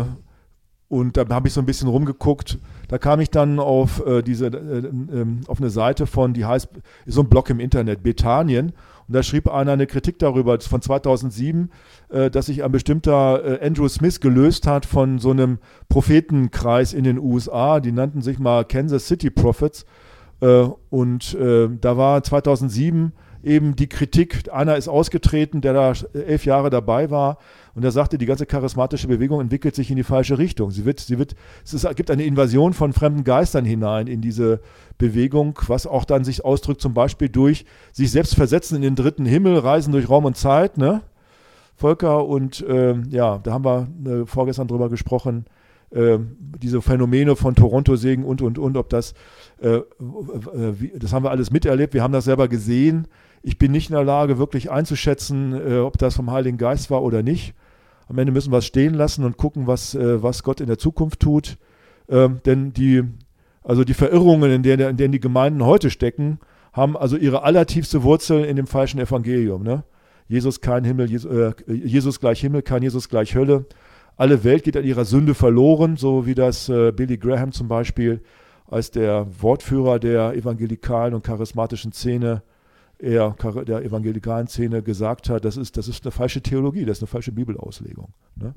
und da habe ich so ein bisschen rumgeguckt. Da kam ich dann auf äh, diese äh, äh, auf eine Seite von, die heißt, ist so ein Blog im Internet, Bethanien. Und da schrieb einer eine Kritik darüber von zweitausendsieben, äh, dass sich ein bestimmter äh, Andrew Smith gelöst hat von so einem Prophetenkreis in den U S A. Die nannten sich mal Kansas City Prophets. Äh, und äh, da war zweitausendsieben eben die Kritik, einer ist ausgetreten, der da elf Jahre dabei war, und er sagte, die ganze charismatische Bewegung entwickelt sich in die falsche Richtung. Sie wird, sie wird, es ist, gibt eine Invasion von fremden Geistern hinein in diese Bewegung, was auch dann sich ausdrückt, zum Beispiel durch sich selbst versetzen in den dritten Himmel, reisen durch Raum und Zeit, ne? Volker, und ähm, ja, da haben wir äh, vorgestern drüber gesprochen, äh, diese Phänomene von Toronto-Segen und, und, und, ob das, äh, äh, wie, das haben wir alles miterlebt, wir haben das selber gesehen. Ich bin nicht in der Lage, wirklich einzuschätzen, äh, ob das vom Heiligen Geist war oder nicht. Am Ende müssen wir es stehen lassen und gucken, was, äh, was Gott in der Zukunft tut. Ähm, denn die, also die Verirrungen, in denen, in denen die Gemeinden heute stecken, haben also ihre allertiefste Wurzel in dem falschen Evangelium. Ne? Jesus kein Himmel, Jesus, äh, Jesus gleich Himmel, kein Jesus gleich Hölle. Alle Welt geht an ihrer Sünde verloren, so wie das äh, Billy Graham zum Beispiel als der Wortführer der evangelikalen und charismatischen Szene, er, der evangelikalen Szene gesagt hat, das ist, das ist eine falsche Theologie, das ist eine falsche Bibelauslegung. Ne?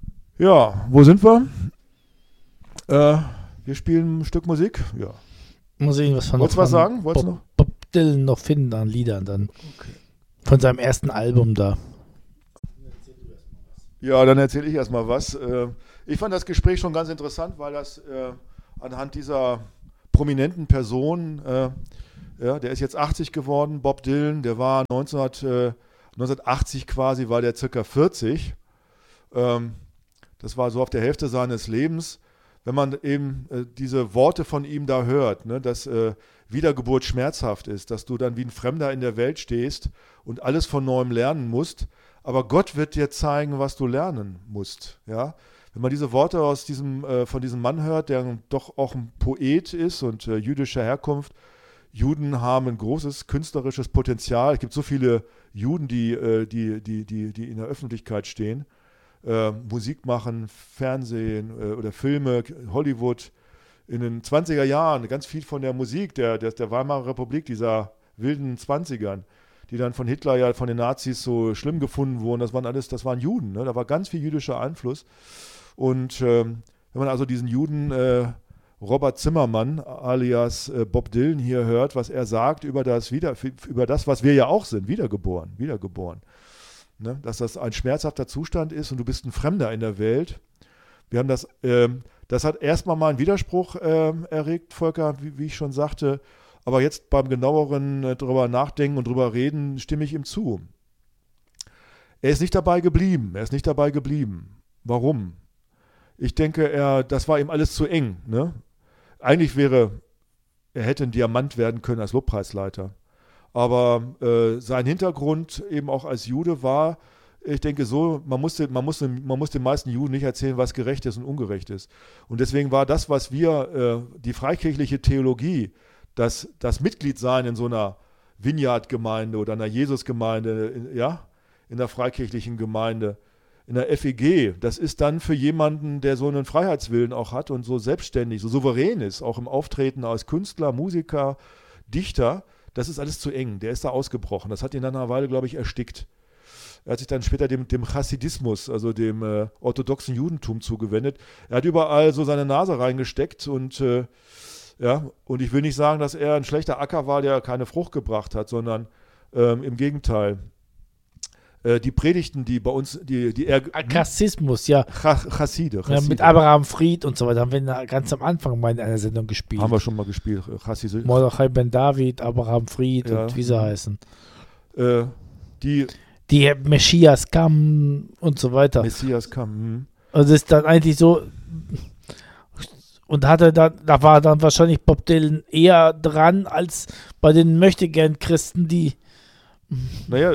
Ja, wo sind wir? Äh, wir spielen ein Stück Musik. Ja. Muss ich was von Wolltest du was sagen? Wolltest Bob, noch? Bob Dylan noch finden an Liedern dann. Okay. Von seinem ersten Album da. Ja, dann erzähle ich erstmal was. Äh, Ich fand das Gespräch schon ganz interessant, weil das äh, anhand dieser prominenten Person, äh, ja, der ist jetzt achtzig geworden, Bob Dylan, der war neunzehn, äh, neunzehnhundertachtzig quasi, war der circa vierzig. Ähm, das war so auf der Hälfte seines Lebens. Wenn man eben äh, diese Worte von ihm da hört, ne, dass äh, Wiedergeburt schmerzhaft ist, dass du dann wie ein Fremder in der Welt stehst und alles von neuem lernen musst, aber Gott wird dir zeigen, was du lernen musst. Ja? Wenn man diese Worte aus diesem, äh, von diesem Mann hört, der doch auch ein Poet ist und äh, jüdischer Herkunft, Juden haben ein großes künstlerisches Potenzial. Es gibt so viele Juden, die, äh, die, die, die, die in der Öffentlichkeit stehen, äh, Musik machen, Fernsehen äh, oder Filme, Hollywood. In den zwanziger Jahren ganz viel von der Musik der, der, der Weimarer Republik, dieser wilden Zwanzigern, die dann von Hitler ja von den Nazis so schlimm gefunden wurden, das waren alles, das waren Juden, ne? Da war ganz viel jüdischer Einfluss. Und ähm, wenn man also diesen Juden äh, Robert Zimmermann alias äh, Bob Dylan hier hört, was er sagt über das, wieder, über das, was wir ja auch sind, wiedergeboren, wiedergeboren. Ne? Dass das ein schmerzhafter Zustand ist und du bist ein Fremder in der Welt. Wir haben das, ähm, das hat erstmal mal einen Widerspruch ähm, erregt, Volker, wie, wie ich schon sagte. Aber jetzt beim genaueren äh, drüber nachdenken und drüber reden, stimme ich ihm zu. Er ist nicht dabei geblieben. Er ist nicht dabei geblieben. Warum? Ich denke, er, das war ihm alles zu eng. Ne? Eigentlich wäre, er hätte ein Diamant werden können als Lobpreisleiter. Aber äh, sein Hintergrund eben auch als Jude war, ich denke so, man musste, man, musste, man muss den meisten Juden nicht erzählen, was gerecht ist und ungerecht ist. Und deswegen war das, was wir, äh, die freikirchliche Theologie, das, das Mitgliedsein in so einer Vineyard-Gemeinde oder einer Jesus-Gemeinde, in, ja, in der freikirchlichen Gemeinde, in der F E G, das ist dann für jemanden, der so einen Freiheitswillen auch hat und so selbstständig, so souverän ist, auch im Auftreten als Künstler, Musiker, Dichter, das ist alles zu eng. Der ist da ausgebrochen. Das hat ihn nach einer Weile, glaube ich, erstickt. Er hat sich dann später dem, dem Chassidismus, also dem äh, orthodoxen Judentum zugewendet. Er hat überall so seine Nase reingesteckt und äh, ja, und ich will nicht sagen, dass er ein schlechter Acker war, der keine Frucht gebracht hat, sondern ähm, im Gegenteil. Äh, die Predigten, die bei uns, die, die er... Akassismus, ja. Ch Chasside, ja. Mit Abraham Fried und so weiter haben wir ganz am Anfang mal in einer Sendung gespielt. Haben wir schon mal gespielt. Chasside. Mordechai Ben David, Abraham Fried ja. Und wie sie heißen. Äh, die... Die Messias kam und so weiter. Messias kam. Hm. Also das ist dann eigentlich so... Und hatte dann, da war dann wahrscheinlich Bob Dylan eher dran als bei den Möchtegern-Christen, die. Naja,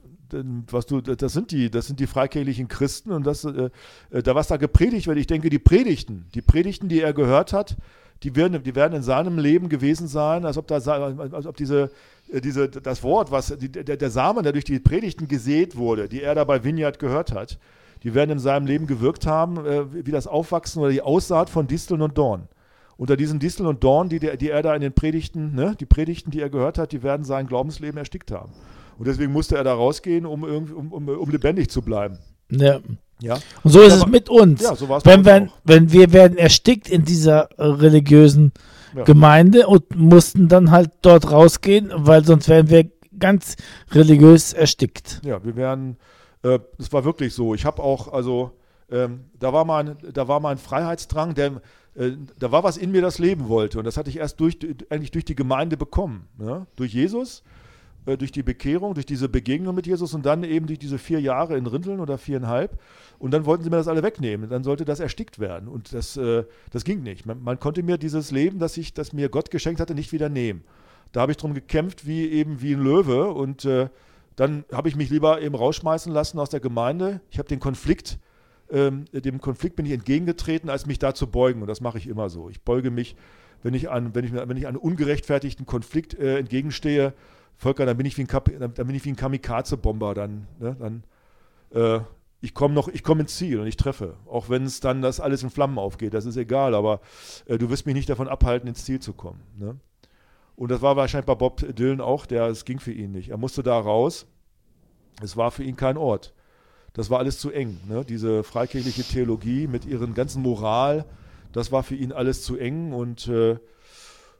was du, das sind die, das sind die freikirchlichen Christen und das, äh, da was da gepredigt wird, ich denke, die Predigten, die Predigten, die er gehört hat, die werden, die werden in seinem Leben gewesen sein, als ob da, als ob diese, diese, das Wort, was die, der, der Samen, der durch die Predigten gesät wurde, die er da bei Vineyard gehört hat. Die werden in seinem Leben gewirkt haben, äh, wie das Aufwachsen oder die Aussaat von Disteln und Dorn. Unter diesen Disteln und Dorn, die, der, die er da in den Predigten, ne, die Predigten, die er gehört hat, die werden sein Glaubensleben erstickt haben. Und deswegen musste er da rausgehen, um, um, um, um lebendig zu bleiben. Ja. Ja. Und so ist Aber, es mit uns. Ja, so war es wenn, wir, wenn wir werden erstickt in dieser äh, religiösen ja. Gemeinde und mussten dann halt dort rausgehen, weil sonst wären wir ganz religiös erstickt. Ja, wir werden... Das war wirklich so. Ich habe auch, also, ähm, da war mein, da war mein Freiheitsdrang, der, äh, da war was in mir, das leben wollte. Und das hatte ich erst durch, eigentlich durch die Gemeinde bekommen. Ja? Durch Jesus, äh, durch die Bekehrung, durch diese Begegnung mit Jesus und dann eben durch diese vier Jahre in Rinteln oder viereinhalb. Und dann wollten sie mir das alle wegnehmen. Dann sollte das erstickt werden. Und das, äh, das ging nicht. Man, man konnte mir dieses Leben, das, ich, das mir Gott geschenkt hatte, nicht wieder nehmen. Da habe ich drum gekämpft, wie eben wie ein Löwe und äh, dann habe ich mich lieber eben rausschmeißen lassen aus der Gemeinde. Ich habe den Konflikt, ähm, dem Konflikt bin ich entgegengetreten, als mich da zu beugen. Und das mache ich immer so. Ich beuge mich, wenn ich an, wenn ich, wenn ich einem ungerechtfertigten Konflikt äh, entgegenstehe, Volker, dann bin ich wie ein, Kap dann bin ich wie ein Kamikaze-Bomber. Dann, ne, dann, äh, ich komme noch, ich komme ins Ziel und ich treffe. Auch wenn es dann das alles in Flammen aufgeht, das ist egal. Aber äh, du wirst mich nicht davon abhalten, ins Ziel zu kommen. Ne? Und das war wahrscheinlich bei Bob Dylan auch, der, es ging für ihn nicht. Er musste da raus. Es war für ihn kein Ort. Das war alles zu eng. Ne? Diese freikirchliche Theologie mit ihren ganzen Moral, das war für ihn alles zu eng. Und äh,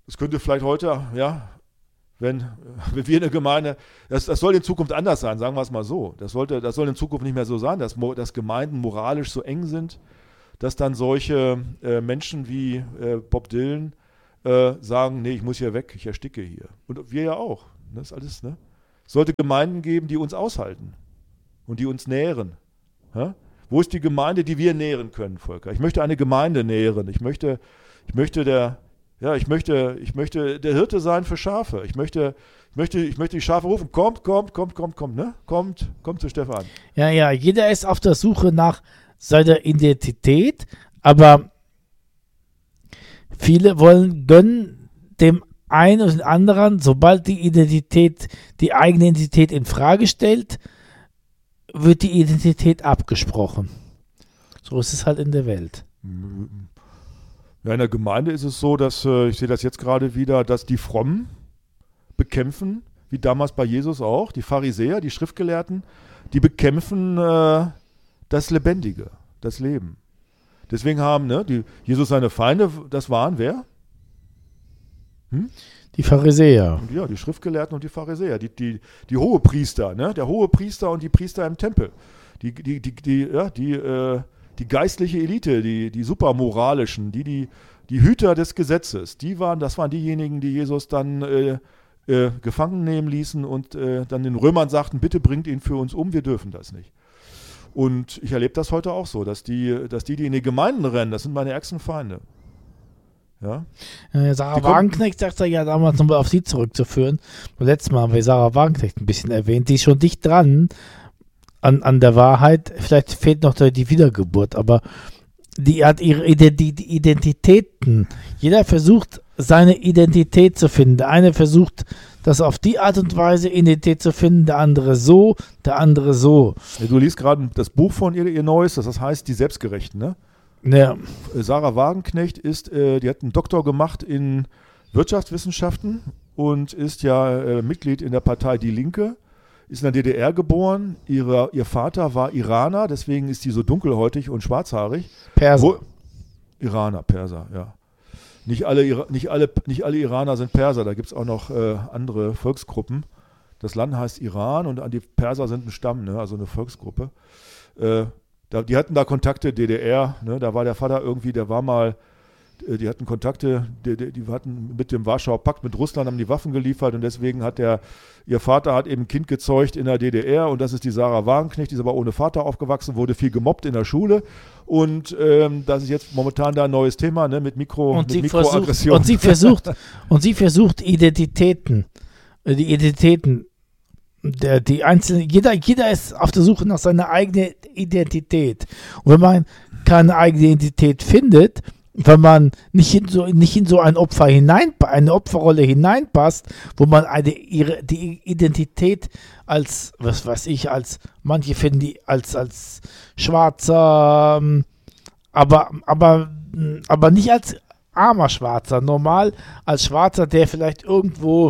Es könnte vielleicht heute, ja, wenn, wenn wir eine Gemeinde, das, das soll in Zukunft anders sein, sagen wir es mal so. Das, sollte, das soll in Zukunft nicht mehr so sein, dass, dass Gemeinden moralisch so eng sind, dass dann solche äh, Menschen wie äh, Bob Dylan äh, sagen, nee, ich muss hier weg, ich ersticke hier. Und wir ja auch. Das ist alles, ne? Es sollte Gemeinden geben, die uns aushalten und die uns nähren. Ja? Wo ist die Gemeinde, die wir nähren können, Volker? Ich möchte eine Gemeinde nähren. Ich möchte, ich möchte der, ja, ich möchte, ich möchte der Hirte sein für Schafe. Ich möchte, ich möchte, ich möchte die Schafe rufen. Kommt, kommt, kommt, kommt, kommt, ne? Kommt, kommt zu Stefan. Ja, ja, jeder ist auf der Suche nach seiner Identität, aber viele wollen, gönnen dem einen oder den anderen, sobald die Identität, die eigene Identität in Frage stellt, wird die Identität abgesprochen. So ist es halt in der Welt. Ja, in der Gemeinde ist es so, dass, äh, ich sehe das jetzt gerade wieder, dass die Frommen bekämpfen, wie damals bei Jesus auch, die Pharisäer, die Schriftgelehrten, die bekämpfen äh, das Lebendige, das Leben. Deswegen haben ne, die, Jesus seine Feinde, das waren wer? Hm? Die Pharisäer. Und ja, die Schriftgelehrten und die Pharisäer, die, die, die Hohepriester, ne? Der Hohepriester und die Priester im Tempel, die, die, die, die, ja, die, äh, die geistliche Elite, die, die supermoralischen, die, die, die Hüter des Gesetzes, die waren, das waren diejenigen, die Jesus dann äh, äh, gefangen nehmen ließen und äh, dann den Römern sagten, bitte bringt ihn für uns um, wir dürfen das nicht. Und ich erlebe das heute auch so, dass die, dass die, die in die Gemeinden rennen, das sind meine ärgsten Feinde. Ja. Äh, Sarah Wagenknecht sagt ja damals nochmal auf sie zurückzuführen. Letztes Mal haben wir Sarah Wagenknecht ein bisschen erwähnt. Die ist schon dicht dran an, an der Wahrheit. Vielleicht fehlt noch die Wiedergeburt, aber die hat ihre Identitäten. Jeder versucht, seine Identität zu finden. Der eine versucht, das auf die Art und Weise Identität zu finden, der andere so, der andere so. Ja, du liest gerade das Buch von ihr, ihr Neues, das heißt Die Selbstgerechten, ne? Ja. Sarah Wagenknecht ist, äh, die hat einen Doktor gemacht in Wirtschaftswissenschaften und ist ja äh, Mitglied in der Partei Die Linke, ist in der D D R geboren. Ihre, ihr Vater war Iraner, deswegen ist sie so dunkelhäutig und schwarzhaarig. Perser. Wo, Iraner, Perser, ja. Nicht alle, nicht alle, nicht alle Iraner sind Perser, da gibt es auch noch äh, andere Volksgruppen. Das Land heißt Iran und die Perser sind ein Stamm, ne, also eine Volksgruppe. Äh, Da, die hatten da Kontakte, D D R, ne, da war der Vater irgendwie, der war mal, die hatten Kontakte, die, die, die hatten mit dem Warschauer Pakt, mit Russland, haben die Waffen geliefert und deswegen hat der, ihr Vater hat eben ein Kind gezeugt in der D D R und das ist die Sarah Wagenknecht, die ist aber ohne Vater aufgewachsen, wurde viel gemobbt in der Schule und ähm, das ist jetzt momentan da ein neues Thema, ne, mit, Mikro, und mit Versucht, Mikroaggression. und sie versucht, und sie versucht Identitäten, die Identitäten Der, die einzelnen, jeder, jeder ist auf der Suche nach seiner eigenen Identität. Und wenn man keine eigene Identität findet, wenn man nicht in so, nicht in so ein Opfer hinein, eine Opferrolle hineinpasst, wo man eine, ihre, die Identität als, was weiß ich, als, manche finden die als, als Schwarzer, aber, aber, aber nicht als armer Schwarzer, normal als Schwarzer, der vielleicht irgendwo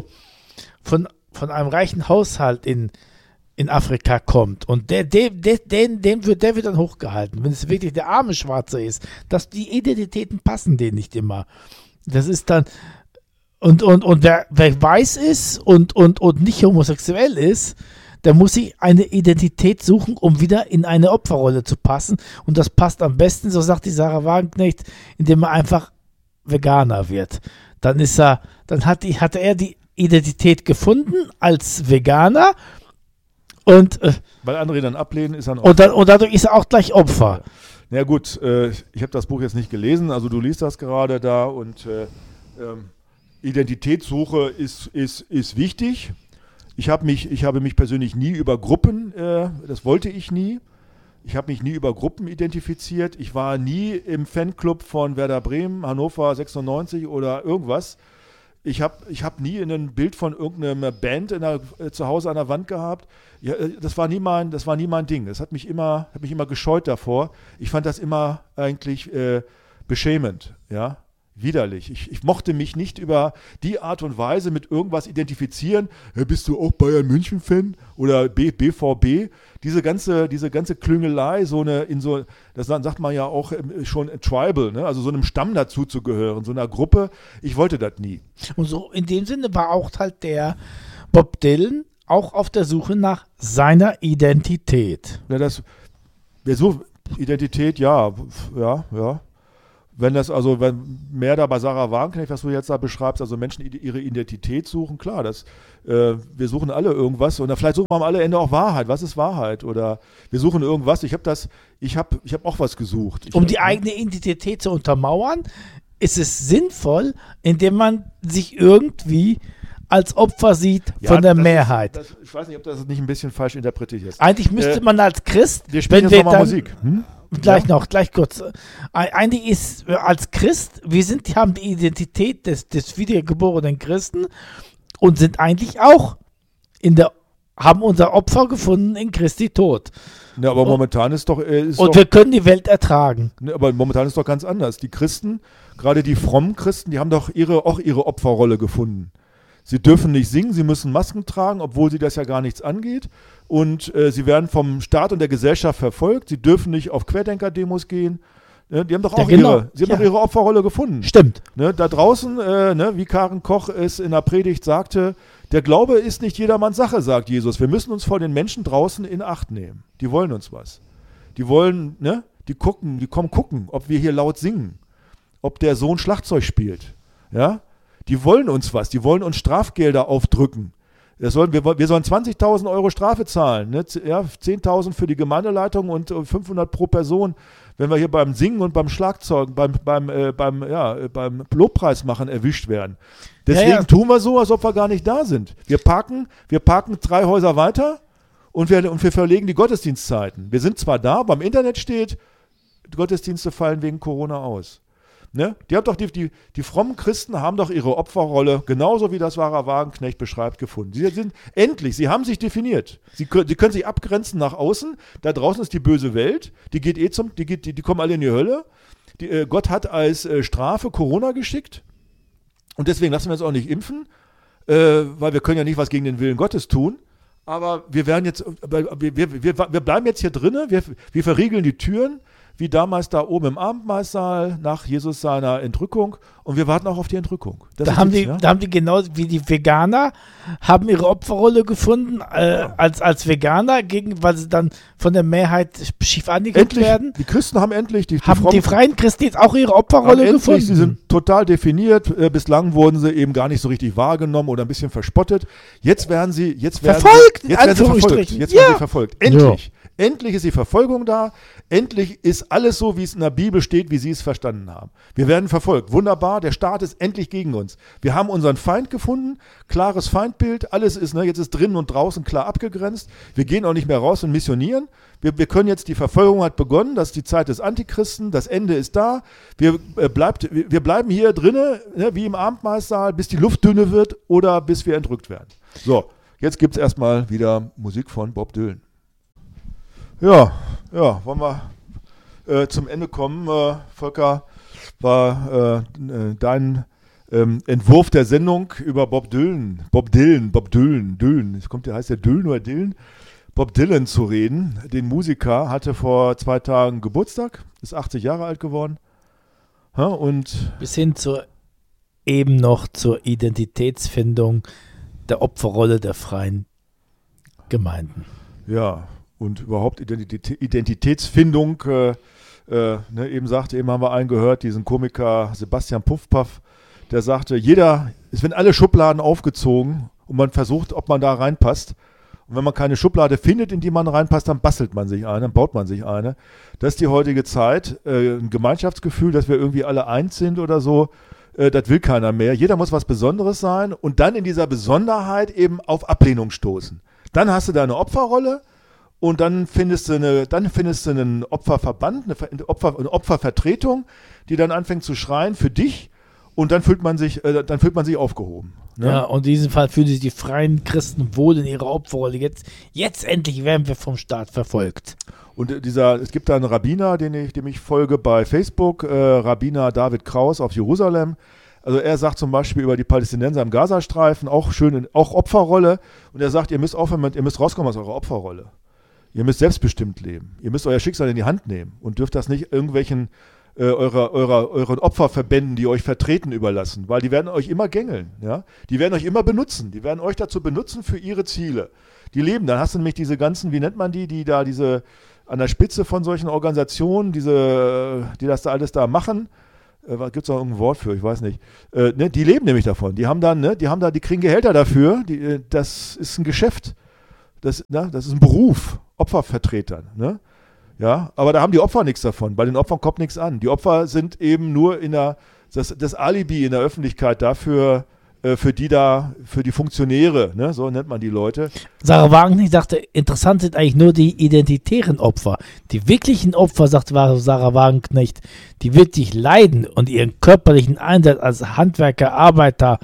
von von einem reichen Haushalt in, in Afrika kommt und der, der, der, den, den wird, der wird dann hochgehalten, wenn es wirklich der arme Schwarze ist, dass die Identitäten passen denen nicht immer. Das ist dann, und, und, und wer, wer weiß ist und, und, und nicht homosexuell ist, der muss sich eine Identität suchen, um wieder in eine Opferrolle zu passen und das passt am besten, so sagt die Sarah Wagenknecht, indem er einfach Veganer wird. Dann ist er, dann hat, die, hat er die Identität gefunden als Veganer und äh, weil andere ihn dann ablehnen, ist dann auch und, dann, und dadurch ist er auch gleich Opfer. Na ja, gut, äh, ich habe das Buch jetzt nicht gelesen, also du liest das gerade da und äh, ähm, Identitätssuche ist, ist, ist wichtig. Ich habe mich, ich habe mich persönlich nie über Gruppen, äh, das wollte ich nie. Ich habe mich nie über Gruppen identifiziert. Ich war nie im Fanclub von Werder Bremen, Hannover sechsundneunzig oder irgendwas. Ich habe ich hab nie ein Bild von irgendeiner Band in der, äh, zu Hause an der Wand gehabt. Ja, das war nie mein, das war nie mein Ding. Das hat mich immer, hat mich immer gescheut davor. Ich fand das immer eigentlich äh, beschämend. Ja? Widerlich. Ich, ich mochte mich nicht über die Art und Weise mit irgendwas identifizieren. Hey, bist du auch Bayern-München-Fan oder B, BVB? Diese ganze, diese ganze Klüngelei, so eine, in so, das sagt man ja auch schon Tribal, ne? Also so einem Stamm dazu zu gehören, so einer Gruppe. Ich wollte das nie. Und so in dem Sinne war auch halt der Bob Dylan auch auf der Suche nach seiner Identität. Ja, das, wir suchen Identität, ja, ja, ja. Wenn das also, wenn mehr da bei Sarah Wagenknecht, was du jetzt da beschreibst, also Menschen ihre Identität suchen, klar, das, äh, wir suchen alle irgendwas und vielleicht suchen wir am alle Ende auch Wahrheit. Was ist Wahrheit? Oder wir suchen irgendwas. Ich habe das, ich habe, ich habe auch was gesucht. Ich um hab, die eigene Identität zu untermauern, ist es sinnvoll, indem man sich irgendwie als Opfer sieht ja, von der das Mehrheit. Ist, das, ich weiß nicht, ob das nicht ein bisschen falsch interpretiert ist. Eigentlich müsste äh, man als Christ, wir spielen wenn jetzt wir nochmal dann, Musik. Hm? Gleich Ja? noch, gleich kurz. Eigentlich ist als Christ, wir sind, haben die Identität des, des wiedergeborenen Christen und sind eigentlich auch in der, haben unser Opfer gefunden in Christi Tod. Ja, aber momentan ist doch. Äh, ist und doch, wir können die Welt ertragen. Ne, aber momentan ist doch ganz anders. Die Christen, gerade die frommen Christen, die haben doch ihre, auch ihre Opferrolle gefunden. Sie dürfen nicht singen, sie müssen Masken tragen, obwohl sie das ja gar nichts angeht. Und äh, sie werden vom Staat und der Gesellschaft verfolgt. Sie dürfen nicht auf Querdenker-Demos gehen. Ne, die haben doch auch Ja, genau. ihre, sie haben Ja. doch ihre Opferrolle gefunden. Stimmt. Ne, da draußen, äh, ne, wie Karen Koch es in der Predigt sagte, der Glaube ist nicht jedermanns Sache, sagt Jesus. Wir müssen uns vor den Menschen draußen in Acht nehmen. Die wollen uns was. Die wollen, ne, die gucken, die kommen gucken, ob wir hier laut singen, ob der Sohn Schlagzeug spielt. Ja, die wollen uns was, die wollen uns Strafgelder aufdrücken. Das sollen, wir, wir sollen zwanzigtausend Euro Strafe zahlen, ne? Ja, zehntausend für die Gemeindeleitung und fünfhundert pro Person, wenn wir hier beim Singen und beim Schlagzeug, beim, beim, äh, beim, ja, beim Lobpreis machen erwischt werden. Deswegen Ja, ja. tun wir so, als ob wir gar nicht da sind. Wir parken, wir parken drei Häuser weiter und wir, und wir verlegen die Gottesdienstzeiten. Wir sind zwar da, beim Internet steht, die Gottesdienste fallen wegen Corona aus. Ne? Die, haben doch die, die, die frommen Christen haben doch ihre Opferrolle, genauso wie das Sarah Wagenknecht beschreibt, gefunden. Sie sind endlich, sie haben sich definiert. Sie können, sie können sich abgrenzen nach außen. Da draußen ist die böse Welt, die geht eh zum, die, geht, die, die kommen alle in die Hölle. Die, äh, Gott hat als äh, Strafe Corona geschickt und deswegen lassen wir uns auch nicht impfen, äh, weil wir können ja nicht was gegen den Willen Gottes tun. Aber wir werden jetzt, wir, wir, wir, wir bleiben jetzt hier drinnen, wir, wir verriegeln die Türen, wie damals da oben im Abendmahlsaal nach Jesus seiner Entrückung und wir warten auch auf die Entrückung. Das Da ist haben, jetzt, die, ja? da haben die genau wie die Veganer, haben ihre Opferrolle gefunden äh, Ja. als, als Veganer, gegen, weil sie dann von der Mehrheit schief angeguckt endlich, werden. die Christen haben endlich, die, die Haben frommen die freien Christen jetzt auch ihre haben Opferrolle endlich, gefunden? sie sind total definiert. Äh, bislang wurden sie eben gar nicht so richtig wahrgenommen oder ein bisschen verspottet. Jetzt werden sie, jetzt werden Verfolgt, sie, in jetzt werden sie verfolgt. Anführungsstrichen. Jetzt Ja. werden sie verfolgt. Endlich. Endlich ist die Verfolgung da. Endlich ist alles so, wie es in der Bibel steht, wie sie es verstanden haben. Wir werden verfolgt. Wunderbar. Der Staat ist endlich gegen uns. Wir haben unseren Feind gefunden. Klares Feindbild. Alles ist, ne, jetzt ist drinnen und draußen klar abgegrenzt. Wir gehen auch nicht mehr raus und missionieren. Wir, wir können jetzt, die Verfolgung hat begonnen. Das ist die Zeit des Antichristen. Das Ende ist da. Wir, äh, bleibt, wir, wir bleiben hier drinnen, ne, wie im Abendmahlsaal, bis die Luft dünne wird oder bis wir entrückt werden. So, jetzt gibt es erstmal wieder Musik von Bob Dylan. Ja, ja, wollen wir äh, zum Ende kommen. Äh, Volker, war äh, dein ähm, Entwurf der Sendung über Bob Dylan, Bob Dylan, Bob Dylan, Dylan, es kommt, der heißt der Dylan oder Dylan, Bob Dylan zu reden. Den Musiker, hatte vor zwei Tagen Geburtstag, ist achtzig Jahre alt geworden. Ja, und Bis hin zur eben noch zur Identitätsfindung der Opferrolle der freien Gemeinden. ja, und überhaupt Identitä- Identitätsfindung, äh, äh, ne, eben sagte, eben haben wir einen gehört, diesen Komiker Sebastian Puffpaff, der sagte, jeder, es werden alle Schubladen aufgezogen und man versucht, ob man da reinpasst. Und wenn man keine Schublade findet, in die man reinpasst, dann bastelt man sich eine, dann baut man sich eine. Das ist die heutige Zeit, äh, ein Gemeinschaftsgefühl, dass wir irgendwie alle eins sind oder so, äh, das will keiner mehr. Jeder muss was Besonderes sein und dann in dieser Besonderheit eben auf Ablehnung stoßen. Dann hast du deine Opferrolle. Und dann findest du eine, dann findest du einen Opferverband, eine, Ver- Opfer, eine Opfervertretung, die dann anfängt zu schreien für dich. und dann fühlt man sich, äh, dann fühlt man sich aufgehoben. Ne? Ja, und in diesem Fall fühlen sich die freien Christen wohl in ihrer Opferrolle. Jetzt, jetzt endlich werden wir vom Staat verfolgt. Und äh, dieser, es gibt da einen Rabbiner, den ich, dem ich folge bei Facebook, äh, Rabbiner David Kraus auf Jerusalem. Also er sagt zum Beispiel über die Palästinenser im Gazastreifen, auch schön, in, auch Opferrolle. Und er sagt, ihr müsst aufhören, mit, ihr müsst rauskommen aus eurer Opferrolle. Ihr müsst selbstbestimmt leben. Ihr müsst euer Schicksal in die Hand nehmen und dürft das nicht irgendwelchen äh, eurer, eurer, euren Opferverbänden, die euch vertreten, überlassen, weil die werden euch immer gängeln. Ja? Die werden euch immer benutzen. Die werden euch dazu benutzen für ihre Ziele. Die leben, dann hast du nämlich diese ganzen, wie nennt man die, die da diese an der Spitze von solchen Organisationen, diese, die das da alles da machen. Äh, Gibt es da irgendein Wort für? Ich weiß nicht. Äh, ne? Die leben nämlich davon. Die haben dann, ne? die haben da, die kriegen Gehälter dafür. Die, äh, das ist ein Geschäft. Das, ne? Das ist ein Beruf. Opfervertretern. Ne? Ja, aber da haben die Opfer nichts davon. Bei den Opfern kommt nichts an. Die Opfer sind eben nur in der, das, das Alibi in der Öffentlichkeit dafür, äh, für die da, für die Funktionäre, ne? So nennt man die Leute. Sarah Wagenknecht sagte, interessant sind eigentlich nur die identitären Opfer. Die wirklichen Opfer, sagt Sarah Wagenknecht, die wirklich leiden und ihren körperlichen Einsatz als Handwerker, Arbeiter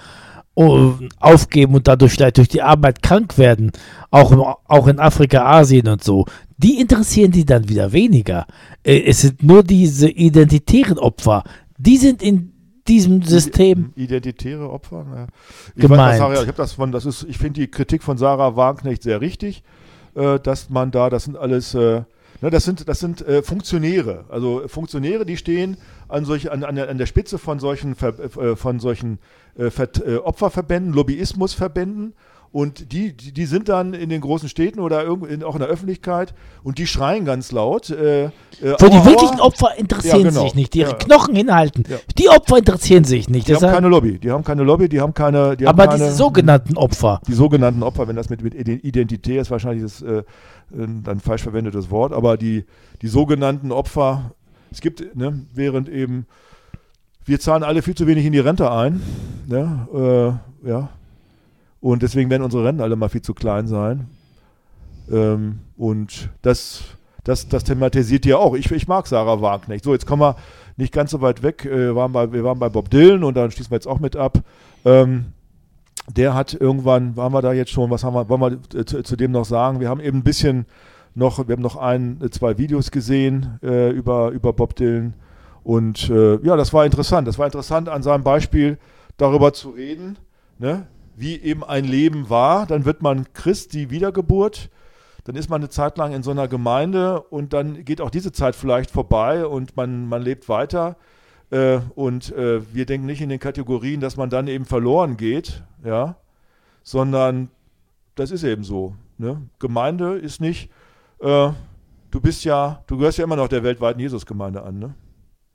aufgeben und dadurch vielleicht durch die Arbeit krank werden, auch, im, auch in Afrika, Asien und so, die interessieren die dann wieder weniger. Äh, es sind nur diese identitären Opfer, die sind in diesem System identitäre Opfer? Ja. Ich gemeint. Weiß, Sarah, ich habe das von, das ist, ich finde die Kritik von Sarah Wagenknecht sehr richtig, äh, dass man da, das sind alles äh, Ne, das sind, das sind äh, Funktionäre, also Funktionäre, die stehen an, solch, an, an, der, an der Spitze von solchen, Ver, äh, von solchen äh, Ver, äh, Opferverbänden, Lobbyismusverbänden und die, die, die sind dann in den großen Städten oder irgend, in, auch in der Öffentlichkeit und die schreien ganz laut. Äh, äh, Für die wirklichen Opfer interessieren ja, genau. sich nicht, die ihre ja. Knochen hinhalten. Ja. Die Opfer interessieren sich nicht. Die Deshalb, haben keine Lobby, die haben keine Lobby, die haben keine... Die aber haben keine, diese sogenannten Opfer. Die sogenannten Opfer, wenn das mit, mit Identität ist, wahrscheinlich das äh, ein falsch verwendetes Wort, aber die, die sogenannten Opfer, es gibt, ne, während eben, wir zahlen alle viel zu wenig in die Rente ein, ne, äh, ja, und deswegen werden unsere Renten alle mal viel zu klein sein. Ähm, und das, das, das thematisiert ja auch. Ich, ich mag Sarah Wagenknecht. So, jetzt kommen wir nicht ganz so weit weg. Wir waren bei, wir waren bei Bob Dylan und dann schließen wir jetzt auch mit ab. Ähm, der hat irgendwann, waren wir da jetzt schon, was haben wir, wollen wir zu, zu dem noch sagen? Wir haben eben ein bisschen noch, wir haben noch ein, zwei Videos gesehen äh, über, über Bob Dylan. Und äh, ja, das war interessant. Das war interessant, an seinem Beispiel darüber zu reden, ne? Wie eben ein Leben war. Dann wird man Christ, die Wiedergeburt. Dann ist man eine Zeit lang in so einer Gemeinde und dann geht auch diese Zeit vielleicht vorbei und man, man lebt weiter. Äh, und äh, wir denken nicht in den Kategorien, dass man dann eben verloren geht, ja, sondern das ist eben so. Ne? Gemeinde ist nicht, äh, du bist ja, du gehörst ja immer noch der weltweiten Jesusgemeinde an, ne?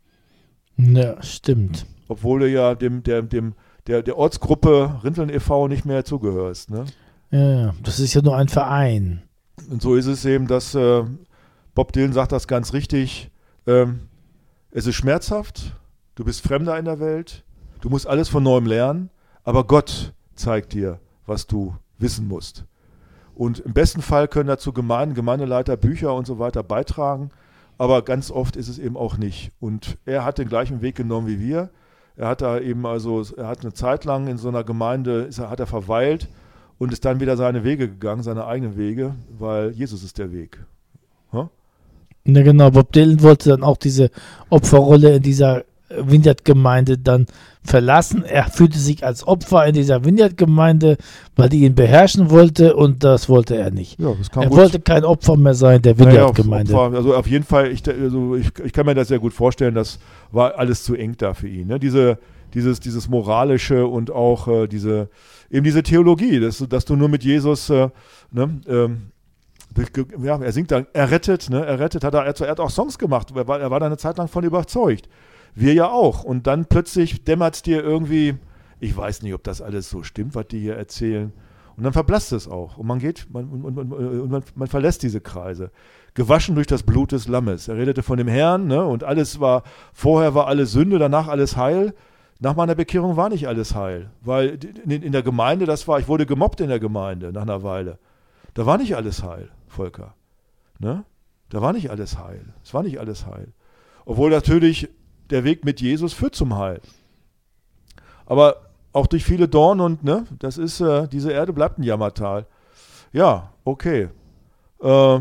Ja, stimmt. Obwohl du ja dem, der, dem, der, der Ortsgruppe Rinteln e V nicht mehr zugehörst, ne? Ja, das ist ja nur ein Verein. Und so ist es eben, dass äh, Bob Dylan sagt das ganz richtig, ähm, es ist schmerzhaft, du bist Fremder in der Welt, du musst alles von Neuem lernen, aber Gott zeigt dir, was du wissen musst. Und im besten Fall können dazu Gemeinden, Gemeindeleiter, Bücher und so weiter beitragen, aber ganz oft ist es eben auch nicht. Und er hat den gleichen Weg genommen wie wir. Er hat da eben also, er hat eine Zeit lang in so einer Gemeinde, ist er, hat er verweilt und ist dann wieder seine Wege gegangen, seine eigenen Wege, weil Jesus ist der Weg. Huh? Ja, genau. Bob Dylan wollte dann auch diese Opferrolle in dieser Vineyard-Gemeinde dann verlassen. Er fühlte sich als Opfer in dieser Vineyard-Gemeinde, weil die ihn beherrschen wollte und das wollte er nicht. Ja, das kann er gut. wollte kein Opfer mehr sein der Vineyard-Gemeinde. Naja, also auf jeden Fall, ich, also ich, ich kann mir das sehr gut vorstellen, das war alles zu eng da für ihn. Ne? Diese, dieses, dieses Moralische und auch äh, diese, eben diese Theologie, dass, dass du nur mit Jesus, äh, ne, ähm, ja, er singt dann, er rettet, ne, er rettet, hat er, er hat auch Songs gemacht, er war, er war da eine Zeit lang von überzeugt. Wir ja auch. Und dann plötzlich dämmert es dir irgendwie, ich weiß nicht, ob das alles so stimmt, was die hier erzählen. Und dann verblasst es auch. Und man geht, man, und, und, und man, man verlässt diese Kreise. Gewaschen durch das Blut des Lammes. Er redete von dem Herrn, ne? Und alles war, vorher war alles Sünde, danach alles Heil. Nach meiner Bekehrung war nicht alles Heil. Weil in, in der Gemeinde, das war, ich wurde gemobbt in der Gemeinde nach einer Weile. Da war nicht alles Heil, Volker. Ne? Da war nicht alles Heil. Es war nicht alles Heil. Obwohl natürlich der Weg mit Jesus führt zum Heil. Aber auch durch viele Dornen und, ne, das ist, äh, diese Erde bleibt ein Jammertal. Ja, okay. Äh,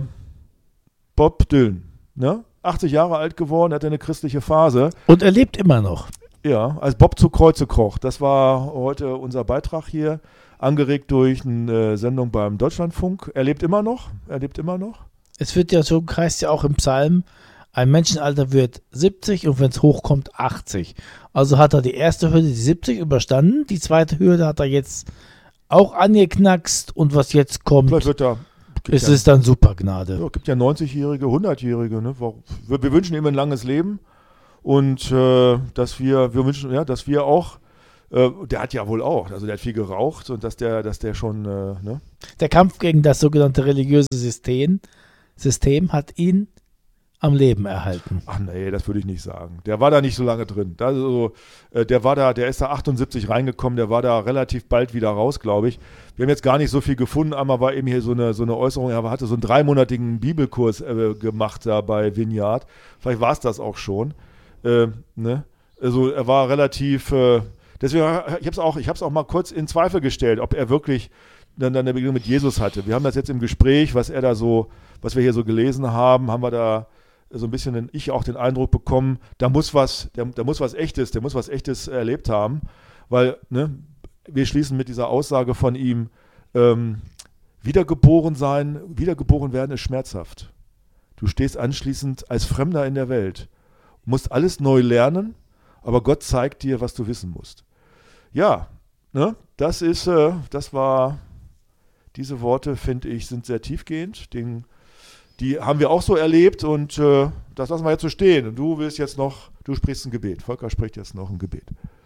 Bob Dylan, ne? achtzig Jahre alt geworden, hat eine christliche Phase. Und er lebt immer noch. Ja, als Bob zu Kreuze kroch. Das war heute unser Beitrag hier, angeregt durch eine äh, Sendung beim Deutschlandfunk. Er lebt immer noch, er lebt immer noch. Es wird ja so, heißt ja auch im Psalm, ein Menschenalter wird siebzig und wenn es hochkommt, achtzig. Also hat er die erste Hürde, die siebzig, überstanden. Die zweite Hürde hat er jetzt auch angeknackst und was jetzt kommt, Vielleicht wird er, es ja, ist dann Supergnade. ja, gibt ja neunzigjährige, hundertjährige. Ne? Wir, wir wünschen ihm ein langes Leben und äh, dass wir, wir wünschen, ja, dass wir auch, äh, der hat ja wohl auch, also der hat viel geraucht und dass der, dass der schon, äh, ne? Der Kampf gegen das sogenannte religiöse System, System hat ihn am Leben erhalten. Ach nee, das würde ich nicht sagen. Der war da nicht so lange drin. Da, also, äh, der war da, der ist da achtundsiebzig reingekommen, der war da relativ bald wieder raus, glaube ich. Wir haben jetzt gar nicht so viel gefunden. Einmal war eben hier so eine, so eine Äußerung, er hatte so einen dreimonatigen Bibelkurs äh, gemacht da bei Vineyard. Vielleicht war es das auch schon. Äh, ne? Also er war relativ, äh, deswegen, ich habe es auch, ich habe es auch mal kurz in Zweifel gestellt, ob er wirklich dann, dann eine Begegnung mit Jesus hatte. Wir haben das jetzt im Gespräch, was er da so, was wir hier so gelesen haben, haben wir da so ein bisschen den, ich auch den Eindruck bekommen, da muss was, der, der muss was Echtes, der muss was Echtes erlebt haben, weil, ne, wir schließen mit dieser Aussage von ihm, ähm, wiedergeboren sein, wiedergeboren werden ist schmerzhaft. Du stehst anschließend als Fremder in der Welt, musst alles neu lernen, aber Gott zeigt dir, was du wissen musst. Ja, ne, das ist, äh, das war, diese Worte, finde ich, sind sehr tiefgehend, den Die haben wir auch so erlebt und äh, das lassen wir jetzt so stehen. Und du willst jetzt noch, du sprichst ein Gebet. Volker spricht jetzt noch ein Gebet.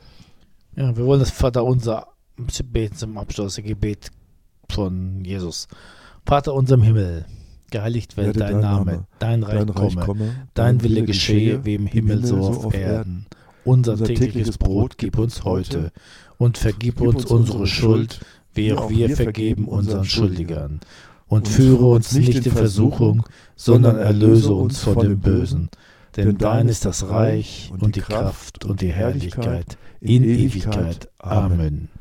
Ja, wir wollen das Vaterunser beten zum Abschluss, das Gebet von Jesus. Vater unser im Himmel, geheiligt werde dein, dein Name, Name, dein Reich, dein Reich komme, komme, dein Wille geschehe, wie im Himmel, Himmel so auf, auf Erden. Unser, unser tägliches Brot gib uns heute und vergib uns unsere Schuld, wie auch wir vergeben unseren Schuldigern. Und führe uns nicht in Versuchung, sondern erlöse uns von dem Bösen. Denn dein ist das Reich und die Kraft und die Herrlichkeit in Ewigkeit. Amen.